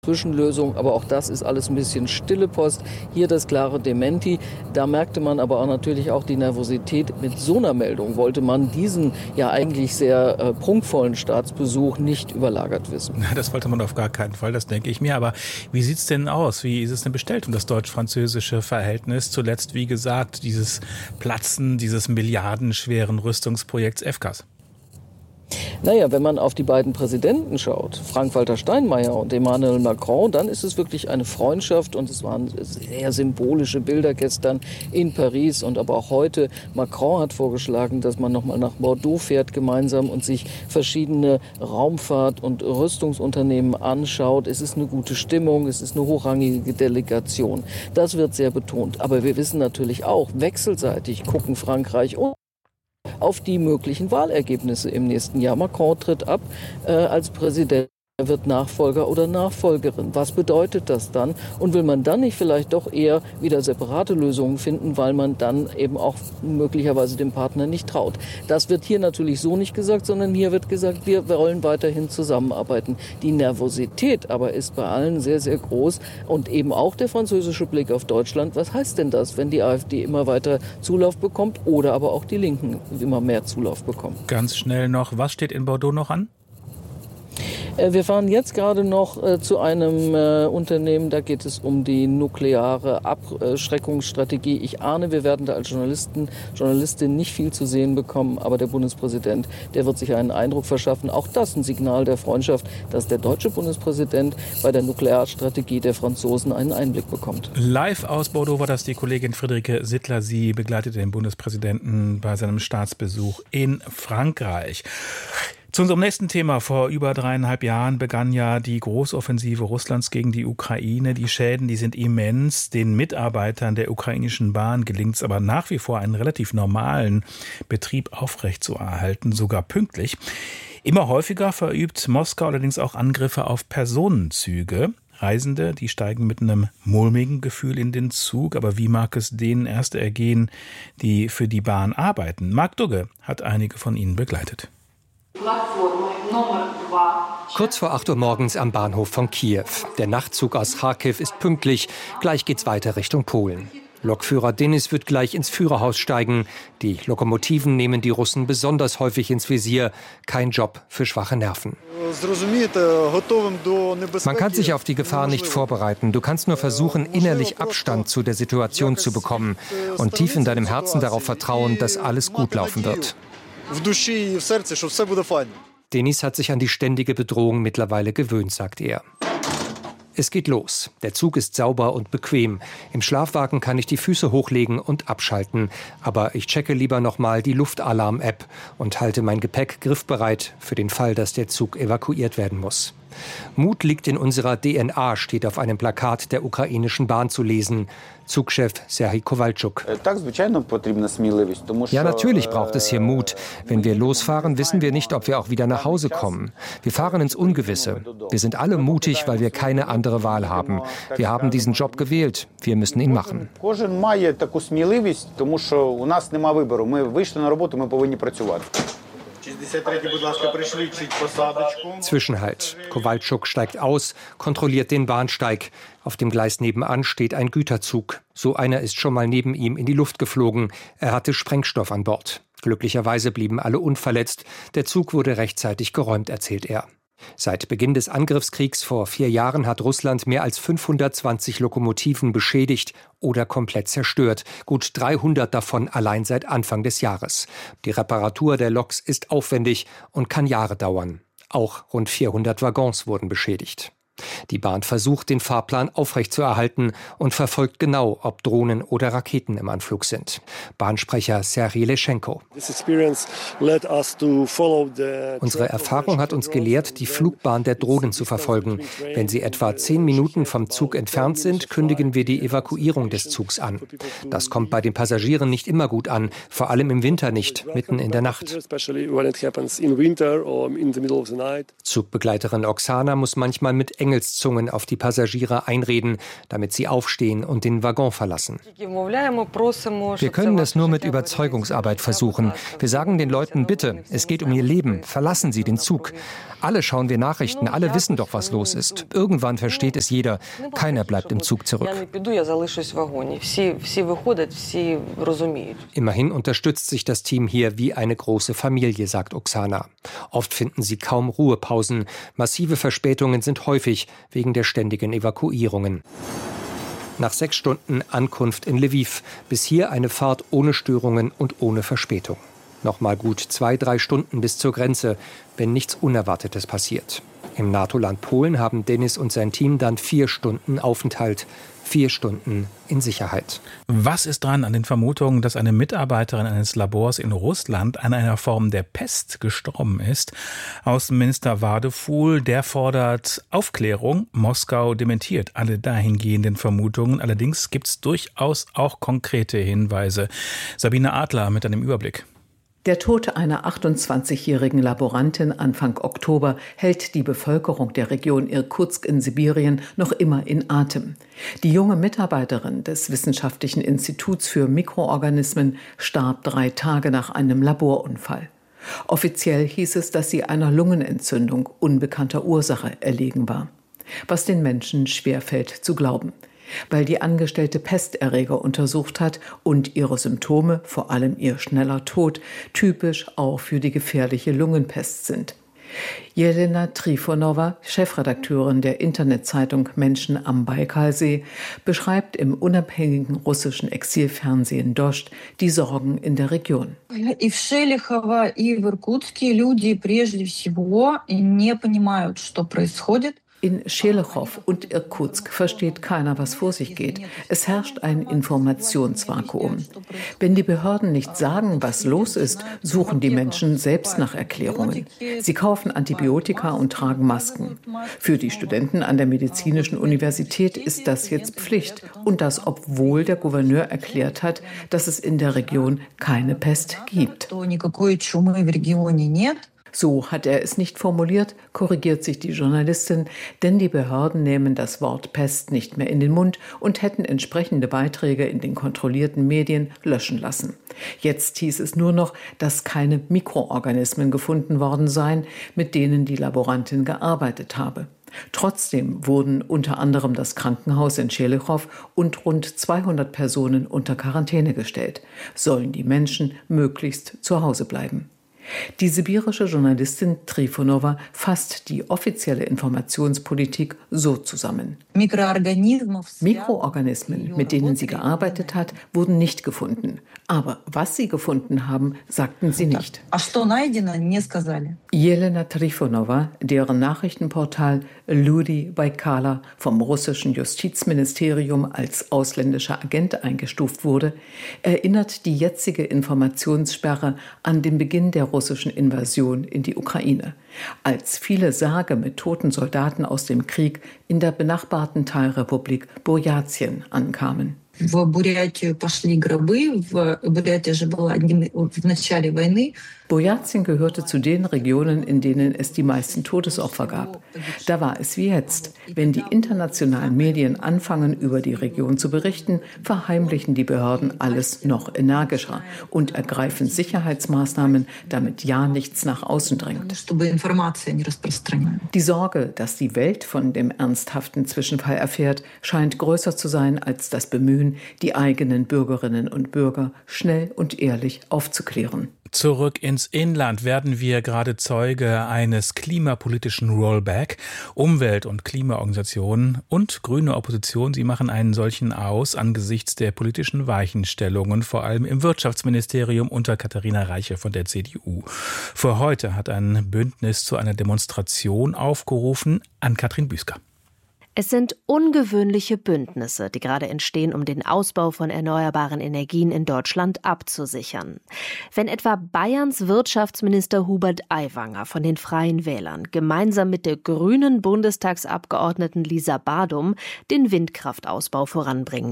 Zwischenlösung, aber auch das ist alles ein bisschen stille Post. Hier das klare Dementi. Da merkte man aber auch natürlich auch die Nervosität. Mit so einer Meldung wollte man diesen ja eigentlich sehr prunkvollen Staatsbesuch nicht überlagert wissen. Das wollte man auf gar keinen Fall, das denke ich mir. Aber wie sieht es denn aus? Wie ist es denn bestellt um das deutsch-französische Verhältnis? Zuletzt, wie gesagt, dieses Platzen dieses milliardenschweren Rüstungsprojekts FCAS. Naja, wenn man auf die beiden Präsidenten schaut, Frank-Walter Steinmeier und Emmanuel Macron, dann ist es wirklich eine Freundschaft und es waren sehr symbolische Bilder gestern in Paris und aber auch heute. Macron hat vorgeschlagen, dass man nochmal nach Bordeaux fährt gemeinsam und sich verschiedene Raumfahrt- und Rüstungsunternehmen anschaut. Es ist eine gute Stimmung, es ist eine hochrangige Delegation. Das wird sehr betont. Aber wir wissen natürlich auch, wechselseitig gucken Frankreich und auf die möglichen Wahlergebnisse im nächsten Jahr. Macron tritt ab als Präsident, er wird Nachfolger oder Nachfolgerin. Was bedeutet das dann? Und will man dann nicht vielleicht doch eher wieder separate Lösungen finden, weil man dann eben auch möglicherweise dem Partner nicht traut? Das wird hier natürlich so nicht gesagt, sondern hier wird gesagt, wir wollen weiterhin zusammenarbeiten. Die Nervosität aber ist bei allen sehr, sehr groß und eben auch der französische Blick auf Deutschland. Was heißt denn das, wenn die AfD immer weiter Zulauf bekommt oder aber auch die Linken immer mehr Zulauf bekommen? Ganz schnell noch, was steht in Bordeaux noch an? Wir fahren jetzt gerade noch zu einem Unternehmen, da geht es um die nukleare Abschreckungsstrategie. Ich ahne, wir werden da als Journalistin nicht viel zu sehen bekommen, aber der Bundespräsident, der wird sich einen Eindruck verschaffen. Auch das ein Signal der Freundschaft, dass der deutsche Bundespräsident bei der Nuklearstrategie der Franzosen einen Einblick bekommt. Live aus Bordeaux war das die Kollegin Friederike Sittler. Sie begleitete den Bundespräsidenten bei seinem Staatsbesuch in Frankreich. Zu unserem nächsten Thema. Vor über 3,5 Jahren begann ja die Großoffensive Russlands gegen die Ukraine. Die Schäden, die sind immens. Den Mitarbeitern der ukrainischen Bahn gelingt es aber nach wie vor, einen relativ normalen Betrieb aufrechtzuerhalten, sogar pünktlich. Immer häufiger verübt Moskau allerdings auch Angriffe auf Personenzüge. Reisende, die steigen mit einem mulmigen Gefühl in den Zug. Aber wie mag es denen erst ergehen, die für die Bahn arbeiten? Marc Dugge hat einige von ihnen begleitet. Kurz vor 8 Uhr morgens am Bahnhof von Kiew. Der Nachtzug aus Charkiw ist pünktlich. Gleich geht's weiter Richtung Polen. Lokführer Denis wird gleich ins Führerhaus steigen. Die Lokomotiven nehmen die Russen besonders häufig ins Visier. Kein Job für schwache Nerven. Man kann sich auf die Gefahr nicht vorbereiten. Du kannst nur versuchen, innerlich Abstand zu der Situation zu bekommen und tief in deinem Herzen darauf vertrauen, dass alles gut laufen wird. Denis hat sich an die ständige Bedrohung mittlerweile gewöhnt, sagt er. Es geht los. Der Zug ist sauber und bequem. Im Schlafwagen kann ich die Füße hochlegen und abschalten. Aber ich checke lieber nochmal die Luftalarm-App und halte mein Gepäck griffbereit für den Fall, dass der Zug evakuiert werden muss. Mut liegt in unserer DNA, steht auf einem Plakat der ukrainischen Bahn zu lesen. Zugchef Serhij Kowalczuk. Ja, natürlich braucht es hier Mut. Wenn wir losfahren, wissen wir nicht, ob wir auch wieder nach Hause kommen. Wir fahren ins Ungewisse. Wir sind alle mutig, weil wir keine andere Wahl haben. Wir haben diesen Job gewählt. Wir müssen ihn machen. Zwischenhalt. Kowalczuk steigt aus, kontrolliert den Bahnsteig. Auf dem Gleis nebenan steht ein Güterzug. So einer ist schon mal neben ihm in die Luft geflogen. Er hatte Sprengstoff an Bord. Glücklicherweise blieben alle unverletzt. Der Zug wurde rechtzeitig geräumt, erzählt er. Seit Beginn des Angriffskriegs vor 4 Jahren hat Russland mehr als 520 Lokomotiven beschädigt oder komplett zerstört. Gut 300 davon allein seit Anfang des Jahres. Die Reparatur der Loks ist aufwendig und kann Jahre dauern. Auch rund 400 Waggons wurden beschädigt. Die Bahn versucht, den Fahrplan aufrechtzuerhalten und verfolgt genau, ob Drohnen oder Raketen im Anflug sind. Bahnsprecher Serhij Leschenko. Unsere Erfahrung hat uns gelehrt, die Flugbahn der Drohnen zu verfolgen. Wenn sie etwa 10 Minuten vom Zug entfernt sind, kündigen wir die Evakuierung des Zugs an. Das kommt bei den Passagieren nicht immer gut an, vor allem im Winter nicht, mitten in der Nacht. Zugbegleiterin Oksana muss manchmal mit Engelszungen auf die Passagiere einreden, damit sie aufstehen und den Waggon verlassen. Wir können es nur mit Überzeugungsarbeit versuchen. Wir sagen den Leuten, bitte, es geht um ihr Leben, verlassen Sie den Zug. Alle schauen wir Nachrichten, alle wissen doch, was los ist. Irgendwann versteht es jeder. Keiner bleibt im Zug zurück. Immerhin unterstützt sich das Team hier wie eine große Familie, sagt Oksana. Oft finden sie kaum Ruhepausen. Massive Verspätungen sind häufig wegen der ständigen Evakuierungen. Nach 6 Stunden Ankunft in Lviv. Bis hier eine Fahrt ohne Störungen und ohne Verspätung. Nochmal gut 2-3 Stunden bis zur Grenze, wenn nichts Unerwartetes passiert. Im NATO-Land Polen haben Dennis und sein Team dann 4 Stunden Aufenthalt. 4 Stunden in Sicherheit. Was ist dran an den Vermutungen, dass eine Mitarbeiterin eines Labors in Russland an einer Form der Pest gestorben ist? Außenminister Wadefuhl, der fordert Aufklärung. Moskau dementiert alle dahingehenden Vermutungen. Allerdings gibt es durchaus auch konkrete Hinweise. Sabine Adler mit einem Überblick. Der Tod einer 28-jährigen Laborantin Anfang Oktober hält die Bevölkerung der Region Irkutsk in Sibirien noch immer in Atem. Die junge Mitarbeiterin des Wissenschaftlichen Instituts für Mikroorganismen starb 3 Tage nach einem Laborunfall. Offiziell hieß es, dass sie einer Lungenentzündung unbekannter Ursache erlegen war. Was den Menschen schwerfällt zu glauben. Weil die Angestellte Pesterreger untersucht hat und ihre Symptome, vor allem ihr schneller Tod, typisch auch für die gefährliche Lungenpest sind. Jelena Trifonova, Chefredakteurin der Internetzeitung Menschen am Baikalsee, beschreibt im unabhängigen russischen Exilfernsehen Dost die Sorgen in der Region. И в Шелихово, и в Иркутске люди прежде всего не понимают, что происходит. In Schelechow und Irkutsk versteht keiner, was vor sich geht. Es herrscht ein Informationsvakuum. Wenn die Behörden nicht sagen, was los ist, suchen die Menschen selbst nach Erklärungen. Sie kaufen Antibiotika und tragen Masken. Für die Studenten an der Medizinischen Universität ist das jetzt Pflicht. Und das, obwohl der Gouverneur erklärt hat, dass es in der Region keine Pest gibt. So hat er es nicht formuliert, korrigiert sich die Journalistin, denn die Behörden nehmen das Wort Pest nicht mehr in den Mund und hätten entsprechende Beiträge in den kontrollierten Medien löschen lassen. Jetzt hieß es nur noch, dass keine Mikroorganismen gefunden worden seien, mit denen die Laborantin gearbeitet habe. Trotzdem wurden unter anderem das Krankenhaus in Schelechow und rund 200 Personen unter Quarantäne gestellt. Sollen die Menschen möglichst zu Hause bleiben. Die sibirische Journalistin Trifonova fasst die offizielle Informationspolitik so zusammen. Mikroorganismen, mit denen sie gearbeitet hat, wurden nicht gefunden. Aber was sie gefunden haben, sagten sie nicht. Jelena Trifonova, deren Nachrichtenportal Люди Байкала vom russischen Justizministerium als ausländischer Agent eingestuft wurde, erinnert die jetzige Informationssperre an den Beginn der russischen Invasion in die Ukraine, als viele Särge mit toten Soldaten aus dem Krieg in der benachbarten Teilrepublik Burjatien ankamen. В Бурятию пошли гробы. Бурятия же была в начале войны. Burjatien gehörte zu den Regionen, in denen es die meisten Todesopfer gab. Da war es wie jetzt. Wenn die internationalen Medien anfangen, über die Region zu berichten, verheimlichen die Behörden alles noch energischer und ergreifen Sicherheitsmaßnahmen, damit ja nichts nach außen drängt. Die Sorge, dass die Welt von dem ernsthaften Zwischenfall erfährt, scheint größer zu sein als das Bemühen, die eigenen Bürgerinnen und Bürger schnell und ehrlich aufzuklären. Zurück ins Inland werden wir gerade Zeuge eines klimapolitischen Rollback. Umwelt- und Klimaorganisationen und grüne Opposition, sie machen einen solchen aus angesichts der politischen Weichenstellungen, vor allem im Wirtschaftsministerium unter Katharina Reiche von der CDU. Für heute hat ein Bündnis zu einer Demonstration aufgerufen. Ann-Kathrin Büsker. Es sind ungewöhnliche Bündnisse, die gerade entstehen, um den Ausbau von erneuerbaren Energien in Deutschland abzusichern. Wenn etwa Bayerns Wirtschaftsminister Hubert Aiwanger von den Freien Wählern gemeinsam mit der grünen Bundestagsabgeordneten Lisa Badum den Windkraftausbau voranbringen will.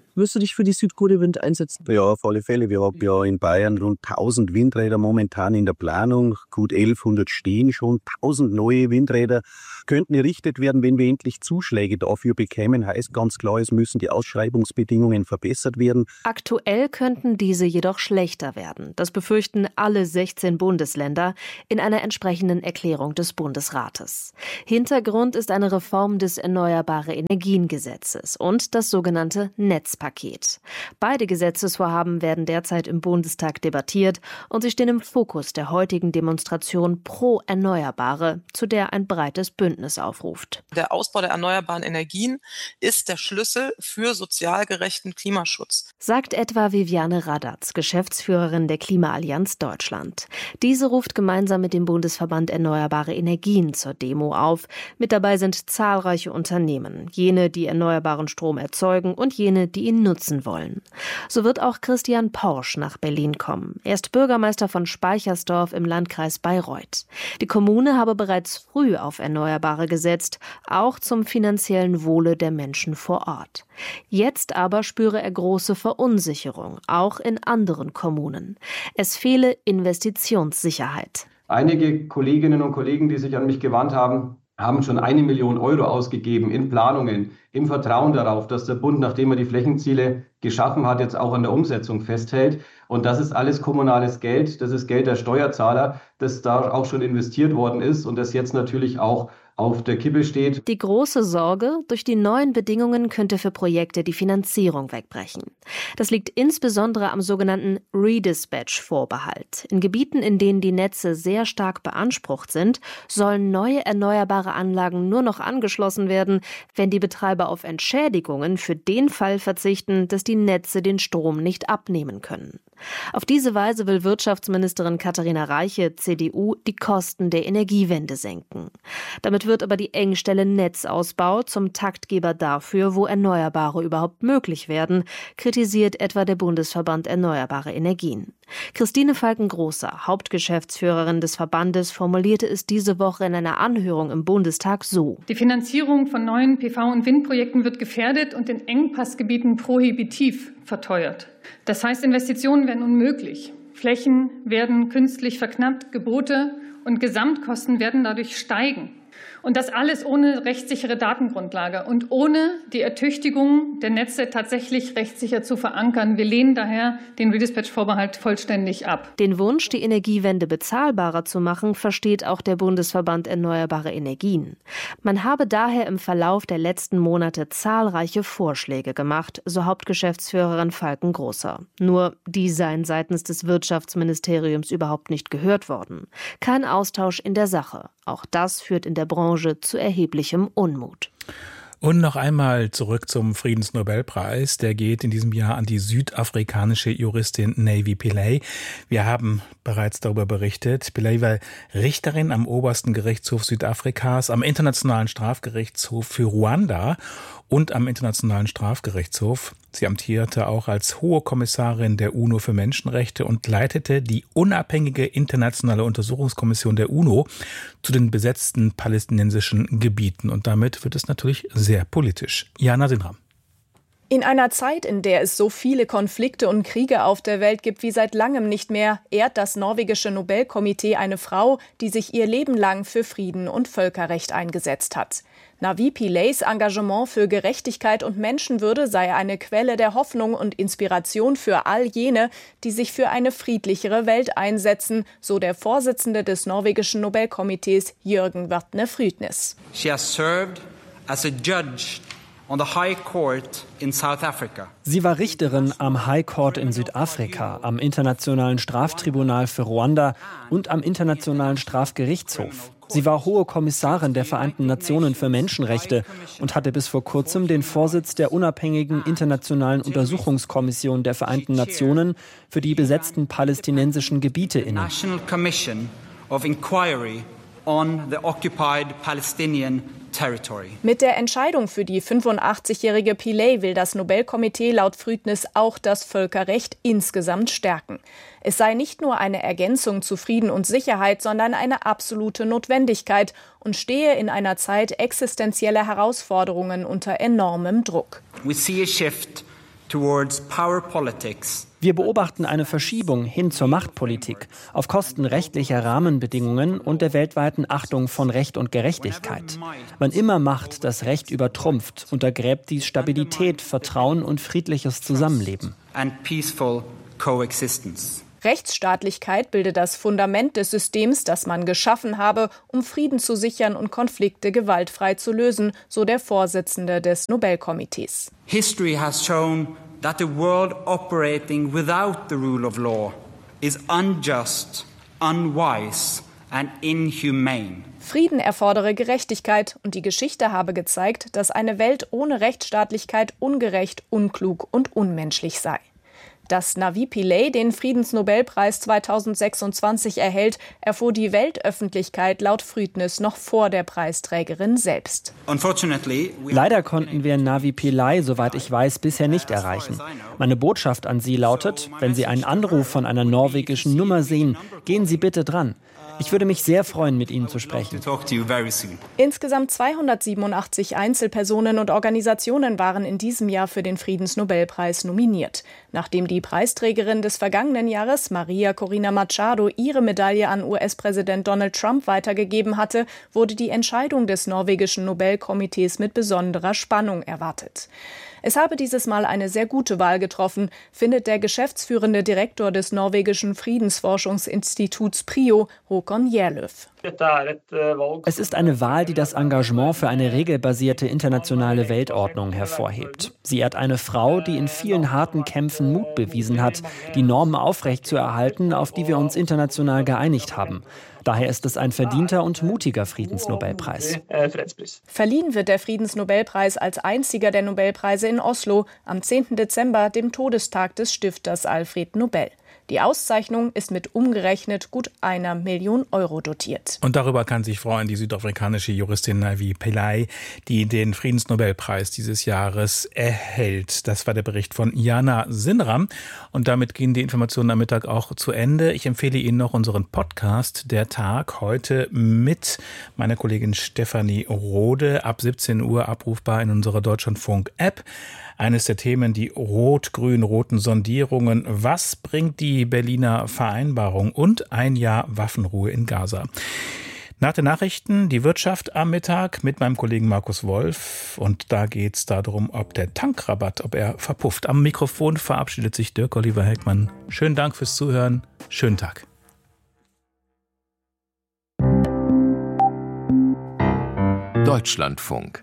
Wirst du dich für die Südkorea-Wind einsetzen? Ja, auf alle Fälle. Wir haben ja in Bayern rund 1000 Windräder momentan in der Planung. Gut 1100 stehen schon. 1000 neue Windräder könnten errichtet werden, wenn wir endlich Zuschläge dafür bekämen. Heißt ganz klar, es müssen die Ausschreibungsbedingungen verbessert werden. Aktuell könnten diese jedoch schlechter werden. Das befürchten alle 16 Bundesländer in einer entsprechenden Erklärung des Bundesrates. Hintergrund ist eine Reform des Erneuerbare-Energien-Gesetzes und das sogenannte Netzpaket. Beide Gesetzesvorhaben werden derzeit im Bundestag debattiert und sie stehen im Fokus der heutigen Demonstration pro Erneuerbare, zu der ein breites Bündnis aufruft. Der Ausbau der erneuerbaren Energien ist der Schlüssel für sozial gerechten Klimaschutz, sagt etwa Viviane Radatz, Geschäftsführerin der Klimaallianz Deutschland. Diese ruft gemeinsam mit dem Bundesverband Erneuerbare Energien zur Demo auf. Mit dabei sind zahlreiche Unternehmen, jene, die erneuerbaren Strom erzeugen und jene, die ihn nutzen wollen. So wird auch Christian Porsch nach Berlin kommen. Er ist Bürgermeister von Speichersdorf im Landkreis Bayreuth. Die Kommune habe bereits früh auf Erneuerbare gesetzt, auch zum finanziellen Wohle der Menschen vor Ort. Jetzt aber spüre er große Verunsicherung, auch in anderen Kommunen. Es fehle Investitionssicherheit. Einige Kolleginnen und Kollegen, die sich an mich gewandt haben, haben schon 1 Million Euro ausgegeben in Planungen, im Vertrauen darauf, dass der Bund, nachdem er die Flächenziele geschaffen hat, jetzt auch an der Umsetzung festhält. Und das ist alles kommunales Geld, das ist Geld der Steuerzahler, das da auch schon investiert worden ist und das jetzt natürlich auch auf der Kippe steht. Die große Sorge, durch die neuen Bedingungen könnte für Projekte die Finanzierung wegbrechen. Das liegt insbesondere am sogenannten Redispatch-Vorbehalt. In Gebieten, in denen die Netze sehr stark beansprucht sind, sollen neue erneuerbare Anlagen nur noch angeschlossen werden, wenn die Betreiber auf Entschädigungen für den Fall verzichten, dass die Netze den Strom nicht abnehmen können. Auf diese Weise will Wirtschaftsministerin Katharina Reiche, CDU, die Kosten der Energiewende senken. Damit wird aber die Engstelle Netzausbau zum Taktgeber dafür, wo Erneuerbare überhaupt möglich werden, kritisiert etwa der Bundesverband Erneuerbare Energien. Christine Falken-Großer, Hauptgeschäftsführerin des Verbandes, formulierte es diese Woche in einer Anhörung im Bundestag so: Die Finanzierung von neuen PV- und Windprojekten wird gefährdet und in Engpassgebieten prohibitiv verteuert. Das heißt, Investitionen werden unmöglich. Flächen werden künstlich verknappt, Gebote und Gesamtkosten werden dadurch steigen. Und das alles ohne rechtssichere Datengrundlage und ohne die Ertüchtigung der Netze tatsächlich rechtssicher zu verankern. Wir lehnen daher den Redispatch-Vorbehalt vollständig ab. Den Wunsch, die Energiewende bezahlbarer zu machen, versteht auch der Bundesverband Erneuerbare Energien. Man habe daher im Verlauf der letzten Monate zahlreiche Vorschläge gemacht, so Hauptgeschäftsführerin Falken-Großer. Nur die seien seitens des Wirtschaftsministeriums überhaupt nicht gehört worden. Kein Austausch in der Sache. Auch das führt in der Branche zu erheblichem Unmut. Und noch einmal zurück zum Friedensnobelpreis. Der geht in diesem Jahr an die südafrikanische Juristin Navi Pillay. Wir haben bereits darüber berichtet. Pillay war Richterin am obersten Gerichtshof Südafrikas, am Internationalen Strafgerichtshof für Ruanda und am Internationalen Strafgerichtshof. Sie amtierte auch als Hohe Kommissarin der UNO für Menschenrechte und leitete die unabhängige internationale Untersuchungskommission der UNO zu den besetzten palästinensischen Gebieten. Und damit wird es natürlich sehr politisch. Jana Sinram. In einer Zeit, in der es so viele Konflikte und Kriege auf der Welt gibt wie seit langem nicht mehr, ehrt das norwegische Nobelkomitee eine Frau, die sich ihr Leben lang für Frieden und Völkerrecht eingesetzt hat. Navi Pillays Engagement für Gerechtigkeit und Menschenwürde sei eine Quelle der Hoffnung und Inspiration für all jene, die sich für eine friedlichere Welt einsetzen, so der Vorsitzende des norwegischen Nobelkomitees Jürgen Vatne Frydnes. She has served as a judge on the High Court in South Africa. Sie war Richterin am High Court in Südafrika, am Internationalen Straftribunal für Ruanda und am Internationalen Strafgerichtshof. Sie war Hohe Kommissarin der Vereinten Nationen für Menschenrechte und hatte bis vor kurzem den Vorsitz der unabhängigen Internationalen Untersuchungskommission der Vereinten Nationen für die besetzten palästinensischen Gebiete inne. National Commission of Inquiry on the occupied Palestinian territory. Mit der Entscheidung für die 85-jährige Pillay will das Nobelkomitee laut Frydnes auch das Völkerrecht insgesamt stärken. Es sei nicht nur eine Ergänzung zu Frieden und Sicherheit, sondern eine absolute Notwendigkeit und stehe in einer Zeit existenzieller Herausforderungen unter enormem Druck. We see a shift towards power politics. Wir beobachten eine Verschiebung hin zur Machtpolitik auf Kosten rechtlicher Rahmenbedingungen und der weltweiten Achtung von Recht und Gerechtigkeit. Wann immer Macht das Recht übertrumpft, untergräbt dies Stabilität, Vertrauen und friedliches Zusammenleben. And peaceful coexistence. Rechtsstaatlichkeit bilde das Fundament des Systems, das man geschaffen habe, um Frieden zu sichern und Konflikte gewaltfrei zu lösen, so der Vorsitzende des Nobelkomitees. History has shown that the world operating without the rule of law is unjust, unwise and inhumane. Frieden erfordere Gerechtigkeit und die Geschichte habe gezeigt, dass eine Welt ohne Rechtsstaatlichkeit ungerecht, unklug und unmenschlich sei. Dass Navi Pillay den Friedensnobelpreis 2026 erhält, erfuhr die Weltöffentlichkeit laut Früdnis noch vor der Preisträgerin selbst. Leider konnten wir Navi Pillay, soweit ich weiß, bisher nicht erreichen. Meine Botschaft an Sie lautet, wenn Sie einen Anruf von einer norwegischen Nummer sehen, gehen Sie bitte dran. Ich würde mich sehr freuen, mit Ihnen zu sprechen. Insgesamt 287 Einzelpersonen und Organisationen waren in diesem Jahr für den Friedensnobelpreis nominiert. Nachdem die Preisträgerin des vergangenen Jahres, Maria Corina Machado, ihre Medaille an US-Präsident Donald Trump weitergegeben hatte, wurde die Entscheidung des norwegischen Nobelkomitees mit besonderer Spannung erwartet. Es habe dieses Mal eine sehr gute Wahl getroffen, findet der geschäftsführende Direktor des norwegischen Friedensforschungsinstituts PRIO, Håkon Gjerløv. Es ist eine Wahl, die das Engagement für eine regelbasierte internationale Weltordnung hervorhebt. Sie ehrt eine Frau, die in vielen harten Kämpfen Mut bewiesen hat, die Normen aufrechtzuerhalten, auf die wir uns international geeinigt haben. Daher ist es ein verdienter und mutiger Friedensnobelpreis. Verliehen wird der Friedensnobelpreis als einziger der Nobelpreise in Oslo am 10. Dezember, dem Todestag des Stifters Alfred Nobel. Die Auszeichnung ist mit umgerechnet gut 1 Million Euro dotiert. Und darüber kann sich freuen die südafrikanische Juristin Navi Pillay, die den Friedensnobelpreis dieses Jahres erhält. Das war der Bericht von Jana Sinram. Und damit gehen die Informationen am Mittag auch zu Ende. Ich empfehle Ihnen noch unseren Podcast Der Tag, heute mit meiner Kollegin Stefanie Rode, ab 17 Uhr abrufbar in unserer Deutschlandfunk-App. Eines der Themen, die rot-grün-roten Sondierungen. Was bringt die Berliner Vereinbarung und ein Jahr Waffenruhe in Gaza? Nach den Nachrichten die Wirtschaft am Mittag mit meinem Kollegen Markus Wolf. Und da geht es darum, ob der Tankrabatt, ob er verpufft. Am Mikrofon verabschiedet sich Dirk-Oliver Heckmann. Schönen Dank fürs Zuhören. Schönen Tag. Deutschlandfunk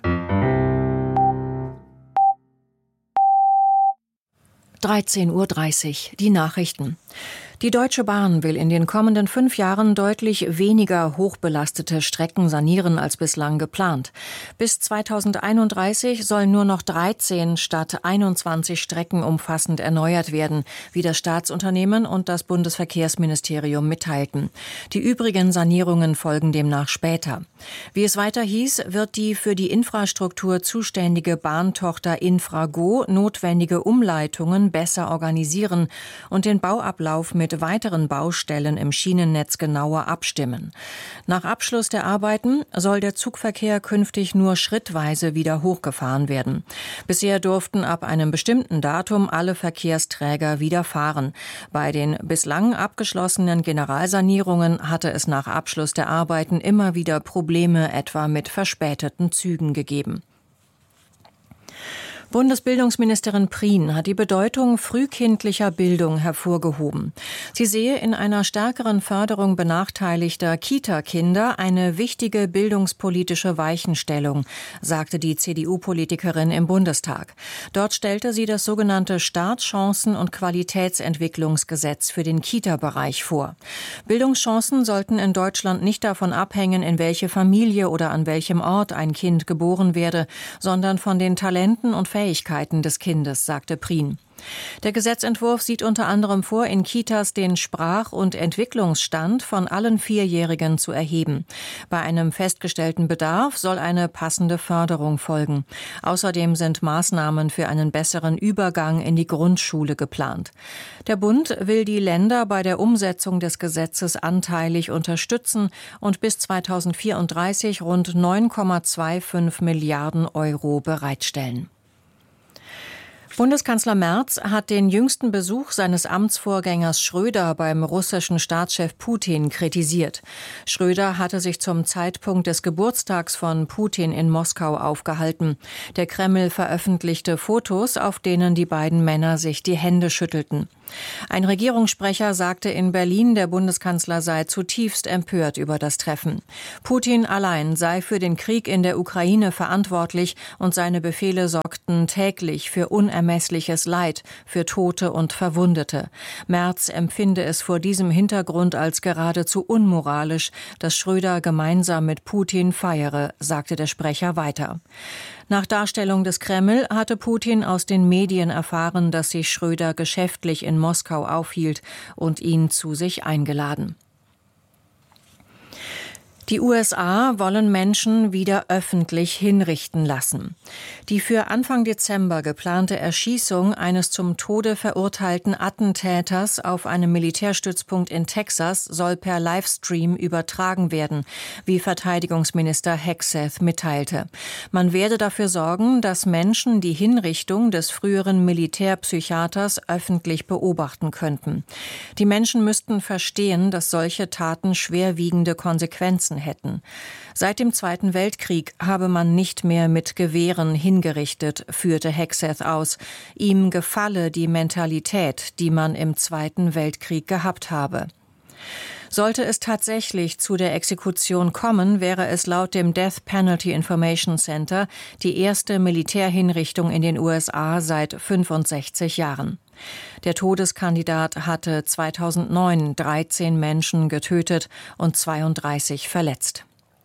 13:30 Uhr, die Nachrichten. Die Deutsche Bahn will in den kommenden 5 Jahren deutlich weniger hochbelastete Strecken sanieren als bislang geplant. Bis 2031 sollen nur noch 13 statt 21 Strecken umfassend erneuert werden, wie das Staatsunternehmen und das Bundesverkehrsministerium mitteilten. Die übrigen Sanierungen folgen demnach später. Wie es weiter hieß, wird die für die Infrastruktur zuständige Bahntochter Infrago notwendige Umleitungen besser organisieren und den Bauablauf mit weiteren Baustellen im Schienennetz genauer abstimmen. Nach Abschluss der Arbeiten soll der Zugverkehr künftig nur schrittweise wieder hochgefahren werden. Bisher durften ab einem bestimmten Datum alle Verkehrsträger wieder fahren. Bei den bislang abgeschlossenen Generalsanierungen hatte es nach Abschluss der Arbeiten immer wieder Probleme, etwa mit verspäteten Zügen gegeben. Bundesbildungsministerin Prien hat die Bedeutung frühkindlicher Bildung hervorgehoben. Sie sehe in einer stärkeren Förderung benachteiligter Kita-Kinder eine wichtige bildungspolitische Weichenstellung, sagte die CDU-Politikerin im Bundestag. Dort stellte sie das sogenannte Startchancen- und Qualitätsentwicklungsgesetz für den Kita-Bereich vor. Bildungschancen sollten in Deutschland nicht davon abhängen, in welche Familie oder an welchem Ort ein Kind geboren werde, sondern von den Talenten und Fähigkeiten des Kindes, sagte Prien. Der Gesetzentwurf sieht unter anderem vor, in Kitas den Sprach- und Entwicklungsstand von allen 4-Jährigen zu erheben. Bei einem festgestellten Bedarf soll eine passende Förderung folgen. Außerdem sind Maßnahmen für einen besseren Übergang in die Grundschule geplant. Der Bund will die Länder bei der Umsetzung des Gesetzes anteilig unterstützen und bis 2034 rund 9,25 Milliarden Euro bereitstellen. Bundeskanzler Merz hat den jüngsten Besuch seines Amtsvorgängers Schröder beim russischen Staatschef Putin kritisiert. Schröder hatte sich zum Zeitpunkt des Geburtstags von Putin in Moskau aufgehalten. Der Kreml veröffentlichte Fotos, auf denen die beiden Männer sich die Hände schüttelten. Ein Regierungssprecher sagte in Berlin, der Bundeskanzler sei zutiefst empört über das Treffen. Putin allein sei für den Krieg in der Ukraine verantwortlich und seine Befehle sorgten täglich für unermessliches Leid, für Tote und Verwundete. Merz empfinde es vor diesem Hintergrund als geradezu unmoralisch, dass Schröder gemeinsam mit Putin feiere, sagte der Sprecher weiter. Nach Darstellung des Kreml hatte Putin aus den Medien erfahren, dass sich Schröder geschäftlich in Moskau aufhielt und ihn zu sich eingeladen. Die USA wollen Menschen wieder öffentlich hinrichten lassen. Die für Anfang Dezember geplante Erschießung eines zum Tode verurteilten Attentäters auf einem Militärstützpunkt in Texas soll per Livestream übertragen werden, wie Verteidigungsminister Hegseth mitteilte. Man werde dafür sorgen, dass Menschen die Hinrichtung des früheren Militärpsychiaters öffentlich beobachten könnten. Die Menschen müssten verstehen, dass solche Taten schwerwiegende Konsequenzen hätten. Seit dem Zweiten Weltkrieg habe man nicht mehr mit Gewehren hingerichtet, führte Hegseth aus. Ihm gefalle die Mentalität, die man im Zweiten Weltkrieg gehabt habe. Sollte es tatsächlich zu der Exekution kommen, wäre es laut dem Death Penalty Information Center die erste Militärhinrichtung in den USA seit 65 Jahren. Der Todeskandidat hatte 2009 13 Menschen getötet und 32 verletzt.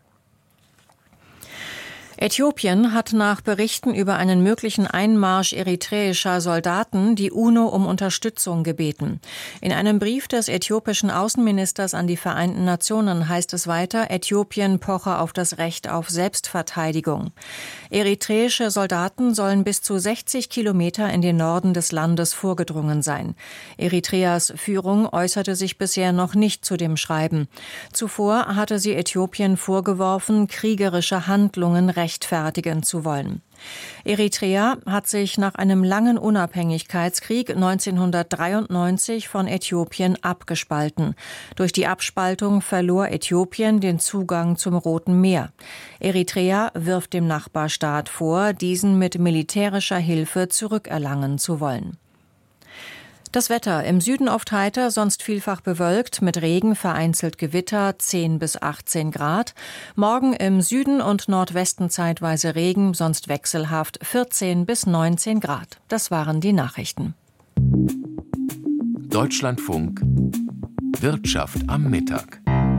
Äthiopien hat nach Berichten über einen möglichen Einmarsch eritreischer Soldaten die UNO um Unterstützung gebeten. In einem Brief des äthiopischen Außenministers an die Vereinten Nationen heißt es weiter, Äthiopien poche auf das Recht auf Selbstverteidigung. Eritreische Soldaten sollen bis zu 60 Kilometer in den Norden des Landes vorgedrungen sein. Eritreas Führung äußerte sich bisher noch nicht zu dem Schreiben. Zuvor hatte sie Äthiopien vorgeworfen, kriegerische Handlungen rechtfertigen zu wollen. Eritrea hat sich nach einem langen Unabhängigkeitskrieg 1993 von Äthiopien abgespalten. Durch die Abspaltung verlor Äthiopien den Zugang zum Roten Meer. Eritrea wirft dem Nachbarstaat vor, diesen mit militärischer Hilfe zurückerlangen zu wollen. Das Wetter: im Süden oft heiter, sonst vielfach bewölkt, mit Regen, vereinzelt Gewitter, 10 bis 18 Grad. Morgen im Süden und Nordwesten zeitweise Regen, sonst wechselhaft, 14 bis 19 Grad. Das waren die Nachrichten. Deutschlandfunk Wirtschaft am Mittag.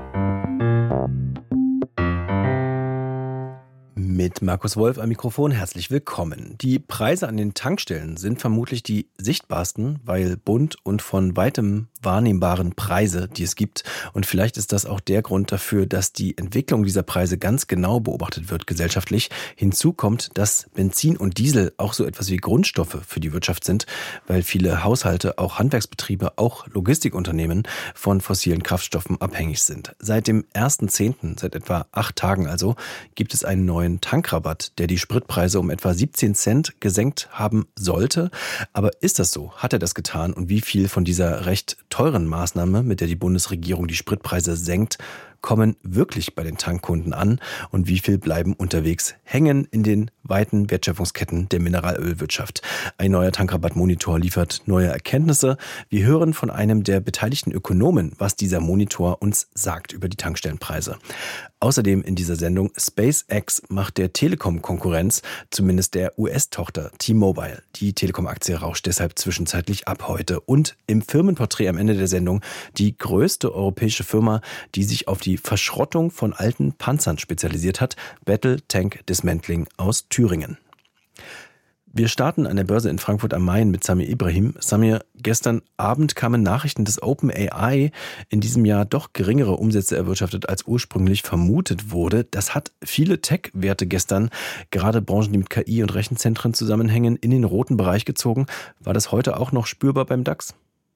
Mit Markus Wolf am Mikrofon, herzlich willkommen. Die Preise an den Tankstellen sind vermutlich die sichtbarsten, weil bunt und von weitem wahrnehmbaren Preise, die es gibt. Und vielleicht ist das auch der Grund dafür, dass die Entwicklung dieser Preise ganz genau beobachtet wird gesellschaftlich. Hinzu kommt, dass Benzin und Diesel auch so etwas wie Grundstoffe für die Wirtschaft sind, weil viele Haushalte, auch Handwerksbetriebe, auch Logistikunternehmen von fossilen Kraftstoffen abhängig sind. Seit dem 1.10., seit etwa 8 Tagen also, gibt es einen neuen Tankrabatt, der die Spritpreise um etwa 17 Cent gesenkt haben sollte. Aber ist das so? Hat er das getan? Und wie viel von dieser recht teuren Maßnahme, mit der die Bundesregierung die Spritpreise senkt, kommen wirklich bei den Tankkunden an und wie viel bleiben unterwegs hängen in den weiten Wertschöpfungsketten der Mineralölwirtschaft? Ein neuer Tankrabattmonitor liefert neue Erkenntnisse. Wir hören von einem der beteiligten Ökonomen, was dieser Monitor uns sagt über die Tankstellenpreise. Außerdem in dieser Sendung: SpaceX macht der Telekom Konkurrenz, zumindest der US-Tochter T-Mobile. Die Telekom-Aktie rauscht deshalb zwischenzeitlich ab heute. Und im Firmenporträt am Ende der Sendung die größte europäische Firma, die sich auf die Verschrottung von alten Panzern spezialisiert hat, Battle Tank Dismantling aus Thüringen. Wir starten an der Börse in Frankfurt am Main mit Samir Ibrahim. Samir, gestern Abend kamen Nachrichten, dass OpenAI in diesem Jahr doch geringere Umsätze erwirtschaftet, als ursprünglich vermutet wurde. Das hat viele Tech-Werte gestern, gerade Branchen, die mit KI und Rechenzentren zusammenhängen, in den roten Bereich gezogen. War das heute auch noch spürbar beim DAX?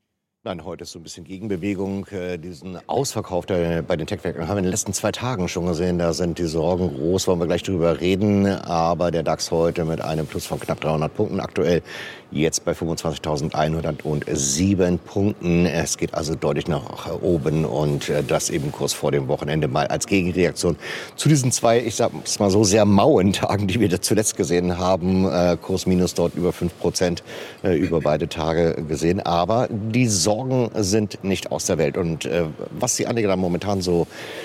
Nein, heute ist so ein bisschen Gegenbewegung. Diesen Ausverkauf bei den Tech-Werken haben wir in den letzten 2 Tagen schon gesehen. Da sind die Sorgen groß, wollen wir gleich drüber reden. Aber der DAX heute mit einem Plus von knapp 300 Punkten aktuell. Jetzt bei 25.107 Punkten. Es geht also deutlich nach oben und das eben kurz vor dem Wochenende mal als Gegenreaktion zu diesen 2, ich sag mal so, sehr mauen Tagen, die wir zuletzt gesehen haben. Kursminus dort über 5% über beide Tage gesehen. Aber die Sorgen sind nicht aus der Welt. Und was die Anleger da momentan so,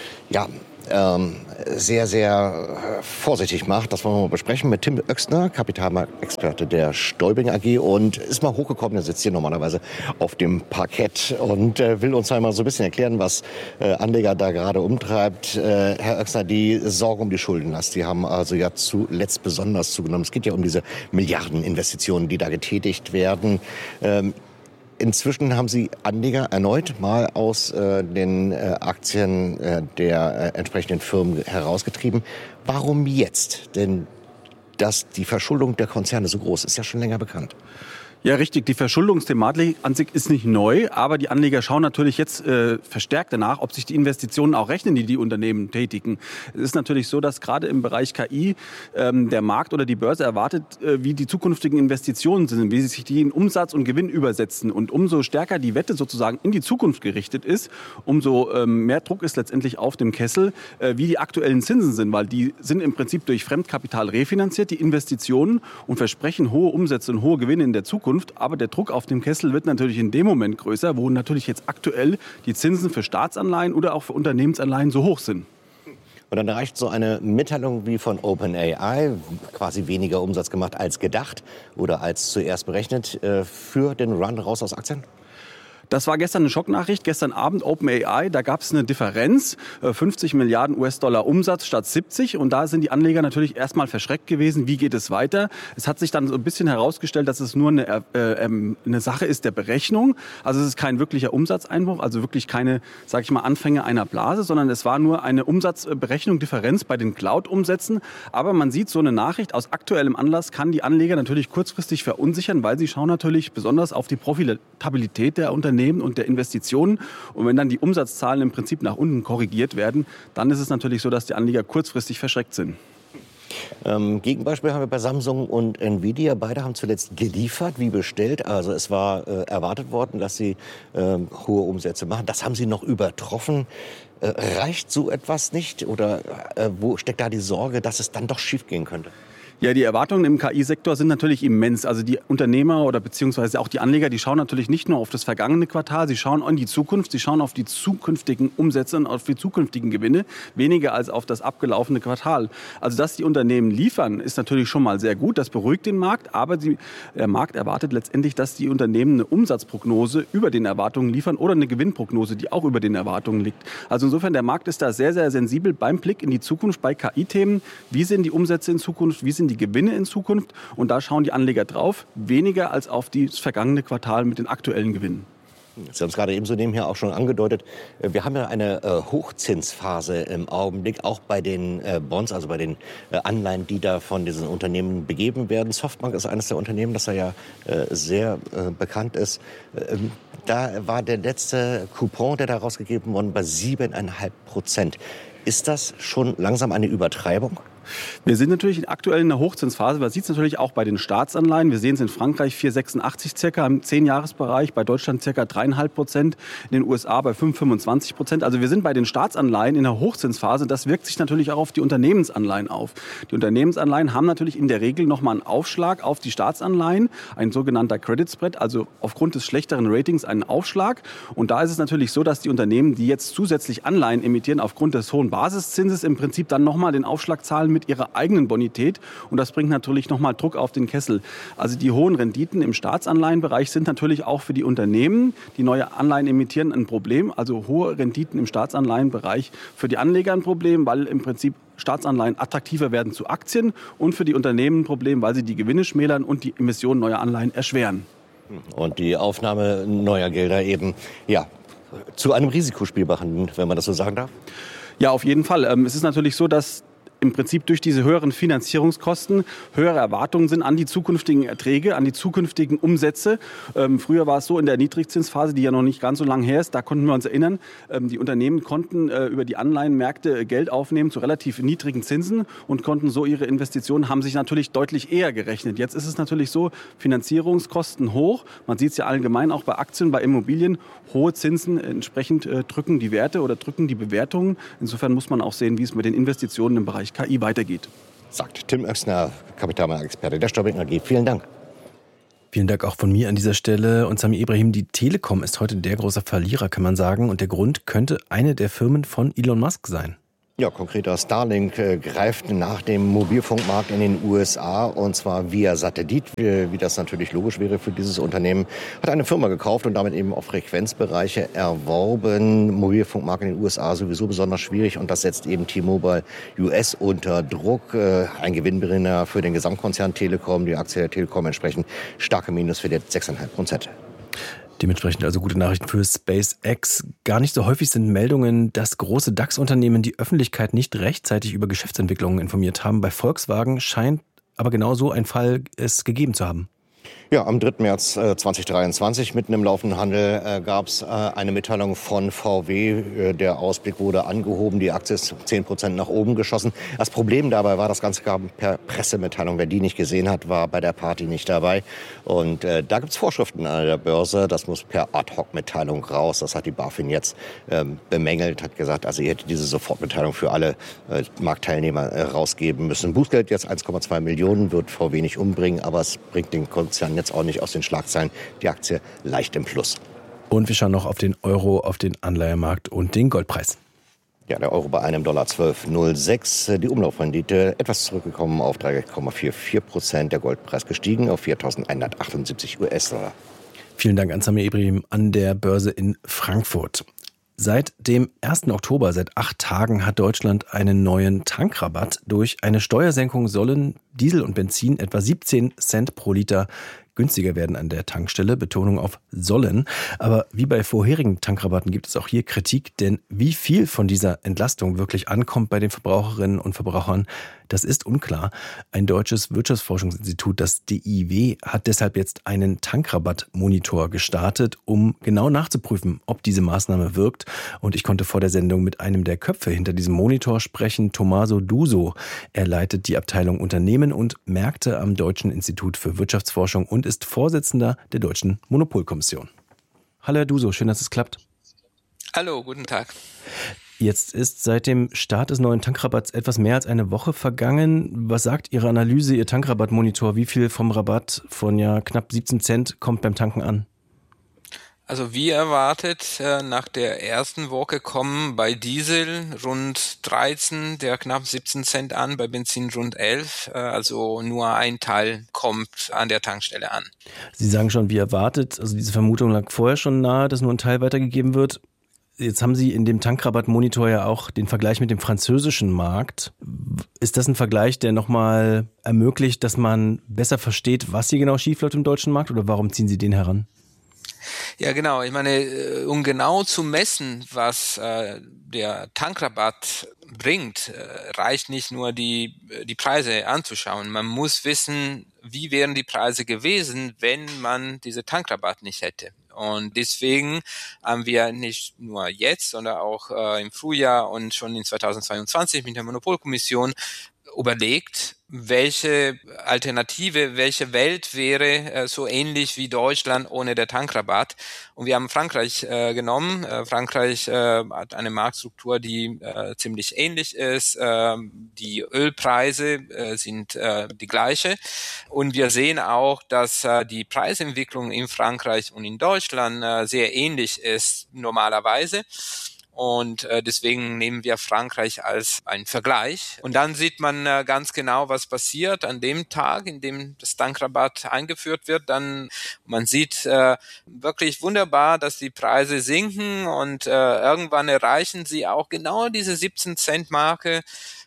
sehr, sehr vorsichtig macht. Das wollen wir mal besprechen mit Tim Oechsner, Kapitalmarktexperte der Stäubing AG und ist mal hochgekommen. Er sitzt hier normalerweise auf dem Parkett und will uns einmal so ein bisschen erklären, was Anleger da gerade umtreibt. Herr Oechsner, die Sorge um die Schuldenlast, die haben also ja zuletzt besonders zugenommen. Es geht ja um diese Milliardeninvestitionen, die da getätigt werden. Inzwischen haben Sie Anleger erneut mal aus den Aktien der entsprechenden Firmen herausgetrieben. Warum jetzt? Denn dass die Verschuldung der Konzerne so groß ist, ja schon länger bekannt. Ja, richtig. Die Verschuldungsthematik an sich ist nicht neu, aber die Anleger schauen natürlich jetzt verstärkt danach, ob sich die Investitionen auch rechnen, die die Unternehmen tätigen. Es ist natürlich so, dass gerade im Bereich KI der Markt oder die Börse erwartet, wie die zukünftigen Investitionen sind, wie sich die in Umsatz und Gewinn übersetzen. Und umso stärker die Wette sozusagen in die Zukunft gerichtet ist, umso mehr Druck ist letztendlich auf dem Kessel, wie die aktuellen Zinsen sind, weil die sind im Prinzip durch Fremdkapital refinanziert, die Investitionen, und versprechen hohe Umsätze und hohe Gewinne in der Zukunft. Aber der Druck auf dem Kessel wird natürlich in dem Moment größer, wo natürlich jetzt aktuell die Zinsen für Staatsanleihen oder auch für Unternehmensanleihen so hoch sind. Und dann reicht so eine Mitteilung wie von OpenAI, quasi weniger Umsatz gemacht als gedacht oder als zuerst berechnet, für den Run raus aus Aktien? Das war gestern eine Schocknachricht. Gestern Abend OpenAI, da gab es eine Differenz, 50 Milliarden US-Dollar Umsatz statt 70. Und da sind die Anleger natürlich erstmal verschreckt gewesen. Wie geht es weiter? Es hat sich dann so ein bisschen herausgestellt, dass es nur eine Sache ist der Berechnung. Also es ist kein wirklicher Umsatzeinbruch, also wirklich keine, sage ich mal, Anfänge einer Blase, sondern es war nur eine Umsatzberechnung, Differenz bei den Cloud-Umsätzen. Aber man sieht, so eine Nachricht aus aktuellem Anlass kann die Anleger natürlich kurzfristig verunsichern, weil sie schauen natürlich besonders auf die Profitabilität der Unternehmen und der Investitionen. Und wenn dann die Umsatzzahlen im Prinzip nach unten korrigiert werden, dann ist es natürlich so, dass die Anleger kurzfristig verschreckt sind. Gegenbeispiel haben wir bei Samsung und Nvidia. Beide haben zuletzt geliefert, wie bestellt. Also es war erwartet worden, dass sie hohe Umsätze machen. Das haben sie noch übertroffen. Reicht so etwas nicht? Oder wo steckt da die Sorge, dass es dann doch schief gehen könnte? Ja, die Erwartungen im KI-Sektor sind natürlich immens. Also die Unternehmer oder beziehungsweise auch die Anleger, die schauen natürlich nicht nur auf das vergangene Quartal, sie schauen in die Zukunft, sie schauen auf die zukünftigen Umsätze und auf die zukünftigen Gewinne, weniger als auf das abgelaufene Quartal. Also dass die Unternehmen liefern, ist natürlich schon mal sehr gut, das beruhigt den Markt, aber der Markt erwartet letztendlich, dass die Unternehmen eine Umsatzprognose über den Erwartungen liefern oder eine Gewinnprognose, die auch über den Erwartungen liegt. Also insofern, der Markt ist da sehr, sehr sensibel beim Blick in die Zukunft bei KI-Themen. Wie sind die Umsätze in Zukunft, wie sind die Gewinne in Zukunft, und da schauen die Anleger drauf, weniger als auf das vergangene Quartal mit den aktuellen Gewinnen. Sie haben es gerade eben so nebenher auch schon angedeutet. Wir haben ja eine Hochzinsphase im Augenblick, auch bei den Bonds, also bei den Anleihen, die da von diesen Unternehmen begeben werden. Softbank ist eines der Unternehmen, das ja sehr bekannt ist. Da war der letzte Coupon, der da rausgegeben wurde, bei 7,5%. Ist das schon langsam eine Übertreibung? Wir sind natürlich aktuell in einer Hochzinsphase. Man sieht es natürlich auch bei den Staatsanleihen. Wir sehen es in Frankreich 4,86 circa im 10-Jahres-Bereich, bei Deutschland circa 3,5%, in den USA bei 5,25%. Also wir sind bei den Staatsanleihen in einer Hochzinsphase. Das wirkt sich natürlich auch auf die Unternehmensanleihen auf. Die Unternehmensanleihen haben natürlich in der Regel nochmal einen Aufschlag auf die Staatsanleihen, ein sogenannter Credit Spread, also aufgrund des schlechteren Ratings einen Aufschlag. Und da ist es natürlich so, dass die Unternehmen, die jetzt zusätzlich Anleihen emittieren, aufgrund des hohen Basiszinses im Prinzip dann nochmal den Aufschlag zahlen mit ihrer eigenen Bonität, und das bringt natürlich nochmal Druck auf den Kessel. Also die hohen Renditen im Staatsanleihenbereich sind natürlich auch für die Unternehmen, die neue Anleihen emittieren, ein Problem. Also hohe Renditen im Staatsanleihenbereich für die Anleger ein Problem, weil im Prinzip Staatsanleihen attraktiver werden zu Aktien, und für die Unternehmen ein Problem, weil sie die Gewinne schmälern und die Emission neuer Anleihen erschweren. Und die Aufnahme neuer Gelder eben, ja, zu einem Risikospiel machen, wenn man das so sagen darf? Ja, auf jeden Fall. Es ist natürlich so, dass im Prinzip durch diese höheren Finanzierungskosten höhere Erwartungen sind an die zukünftigen Erträge, an die zukünftigen Umsätze. Früher war es so in der Niedrigzinsphase, die ja noch nicht ganz so lange her ist, da konnten wir uns erinnern, die Unternehmen konnten über die Anleihenmärkte Geld aufnehmen zu relativ niedrigen Zinsen und konnten so ihre Investitionen, haben sich natürlich deutlich eher gerechnet. Jetzt ist es natürlich so, Finanzierungskosten hoch, man sieht es ja allgemein auch bei Aktien, bei Immobilien, hohe Zinsen entsprechend drücken die Werte oder drücken die Bewertungen. Insofern muss man auch sehen, wie es mit den Investitionen im Bereich KI weitergeht. Sagt Tim Oechsner, Kapitalmarktexperte der Steuerbing AG. Vielen Dank. Vielen Dank auch von mir an dieser Stelle. Und Sami Ibrahim, die Telekom ist heute der große Verlierer, kann man sagen. Und der Grund könnte eine der Firmen von Elon Musk sein. Ja, konkreter Starlink greift nach dem Mobilfunkmarkt in den USA und zwar via Satellit, wie das natürlich logisch wäre für dieses Unternehmen. Hat eine Firma gekauft und damit eben auch Frequenzbereiche erworben. Mobilfunkmarkt in den USA sowieso besonders schwierig und das setzt eben T-Mobile US unter Druck. Ein Gewinnbringer für den Gesamtkonzern Telekom. Die Aktie der Telekom entsprechend starke Minus für 6,5%. Dementsprechend also gute Nachrichten für SpaceX. Gar nicht so häufig sind Meldungen, dass große DAX-Unternehmen die Öffentlichkeit nicht rechtzeitig über Geschäftsentwicklungen informiert haben. Bei Volkswagen scheint aber genau so ein Fall es gegeben zu haben. Ja, am 3. März 2023, mitten im laufenden Handel, gab es eine Mitteilung von VW. Der Ausblick wurde angehoben, die Aktie ist 10% nach oben geschossen. Das Problem dabei war, das Ganze kam per Pressemitteilung. Wer die nicht gesehen hat, war bei der Party nicht dabei. Und da gibt es Vorschriften an der Börse, das muss per Ad-Hoc-Mitteilung raus. Das hat die BaFin jetzt bemängelt, hat gesagt, also ihr hättet diese Sofortmitteilung für alle Marktteilnehmer rausgeben müssen. Bußgeld jetzt 1,2 Millionen, wird VW nicht umbringen, aber es bringt den Konzern jetzt auch nicht aus den Schlagzeilen. Die Aktie leicht im Plus. Und wir schauen noch auf den Euro, auf den Anleihemarkt und den Goldpreis. Ja, der Euro bei einem $12,06. Die Umlaufrendite etwas zurückgekommen auf 3,44%. Der Goldpreis gestiegen auf 4.178 US-Dollar. Vielen Dank an Sami Ibrahim an der Börse in Frankfurt. Seit dem 1. Oktober, seit 8 Tagen, hat Deutschland einen neuen Tankrabatt. Durch eine Steuersenkung sollen Diesel und Benzin etwa 17 Cent pro Liter günstiger werden an der Tankstelle. Betonung auf sollen. Aber wie bei vorherigen Tankrabatten gibt es auch hier Kritik, denn wie viel von dieser Entlastung wirklich ankommt bei den Verbraucherinnen und Verbrauchern, das ist unklar. Ein deutsches Wirtschaftsforschungsinstitut, das DIW, hat deshalb jetzt einen Tankrabattmonitor gestartet, um genau nachzuprüfen, ob diese Maßnahme wirkt. Und ich konnte vor der Sendung mit einem der Köpfe hinter diesem Monitor sprechen, Tommaso Duso. Er leitet die Abteilung Unternehmen und Märkte am Deutschen Institut für Wirtschaftsforschung und ist Vorsitzender der Deutschen Monopolkommission. Hallo Herr Duso, schön, dass es klappt. Hallo, guten Tag. Jetzt ist seit dem Start des neuen Tankrabatts etwas mehr als eine Woche vergangen. Was sagt Ihre Analyse, Ihr Tankrabattmonitor? Wie viel vom Rabatt von knapp 17 Cent kommt beim Tanken an? Also wie erwartet, nach der ersten Woche kommen bei Diesel rund 13, der knapp 17 Cent an, bei Benzin rund 11. Also nur ein Teil kommt an der Tankstelle an. Sie sagen schon, wie erwartet. Also diese Vermutung lag vorher schon nahe, dass nur ein Teil weitergegeben wird. Jetzt haben Sie in dem Tankrabattmonitor ja auch den Vergleich mit dem französischen Markt. Ist das ein Vergleich, der nochmal ermöglicht, dass man besser versteht, was hier genau schiefläuft im deutschen Markt? Oder warum ziehen Sie den heran? Ja, genau. Ich meine, um genau zu messen, was der Tankrabatt bringt, reicht nicht nur die Preise anzuschauen. Man muss wissen, wie wären die Preise gewesen, wenn man diese Tankrabatt nicht hätte. Und deswegen haben wir nicht nur jetzt, sondern auch im Frühjahr und schon in 2022 mit der Monopolkommission überlegt, welche Alternative, welche Welt wäre so ähnlich wie Deutschland ohne der Tankrabatt. Und wir haben Frankreich genommen. Frankreich hat eine Marktstruktur, die ziemlich ähnlich ist. Die Ölpreise sind die gleiche. Und wir sehen auch, dass die Preisentwicklung in Frankreich und in Deutschland sehr ähnlich ist normalerweise. Und deswegen nehmen wir Frankreich als einen Vergleich. Und dann sieht man ganz genau, was passiert an dem Tag, in dem das Tankrabatt eingeführt wird. Dann man sieht wirklich wunderbar, dass die Preise sinken und irgendwann erreichen sie auch genau diese 17 Cent Marke,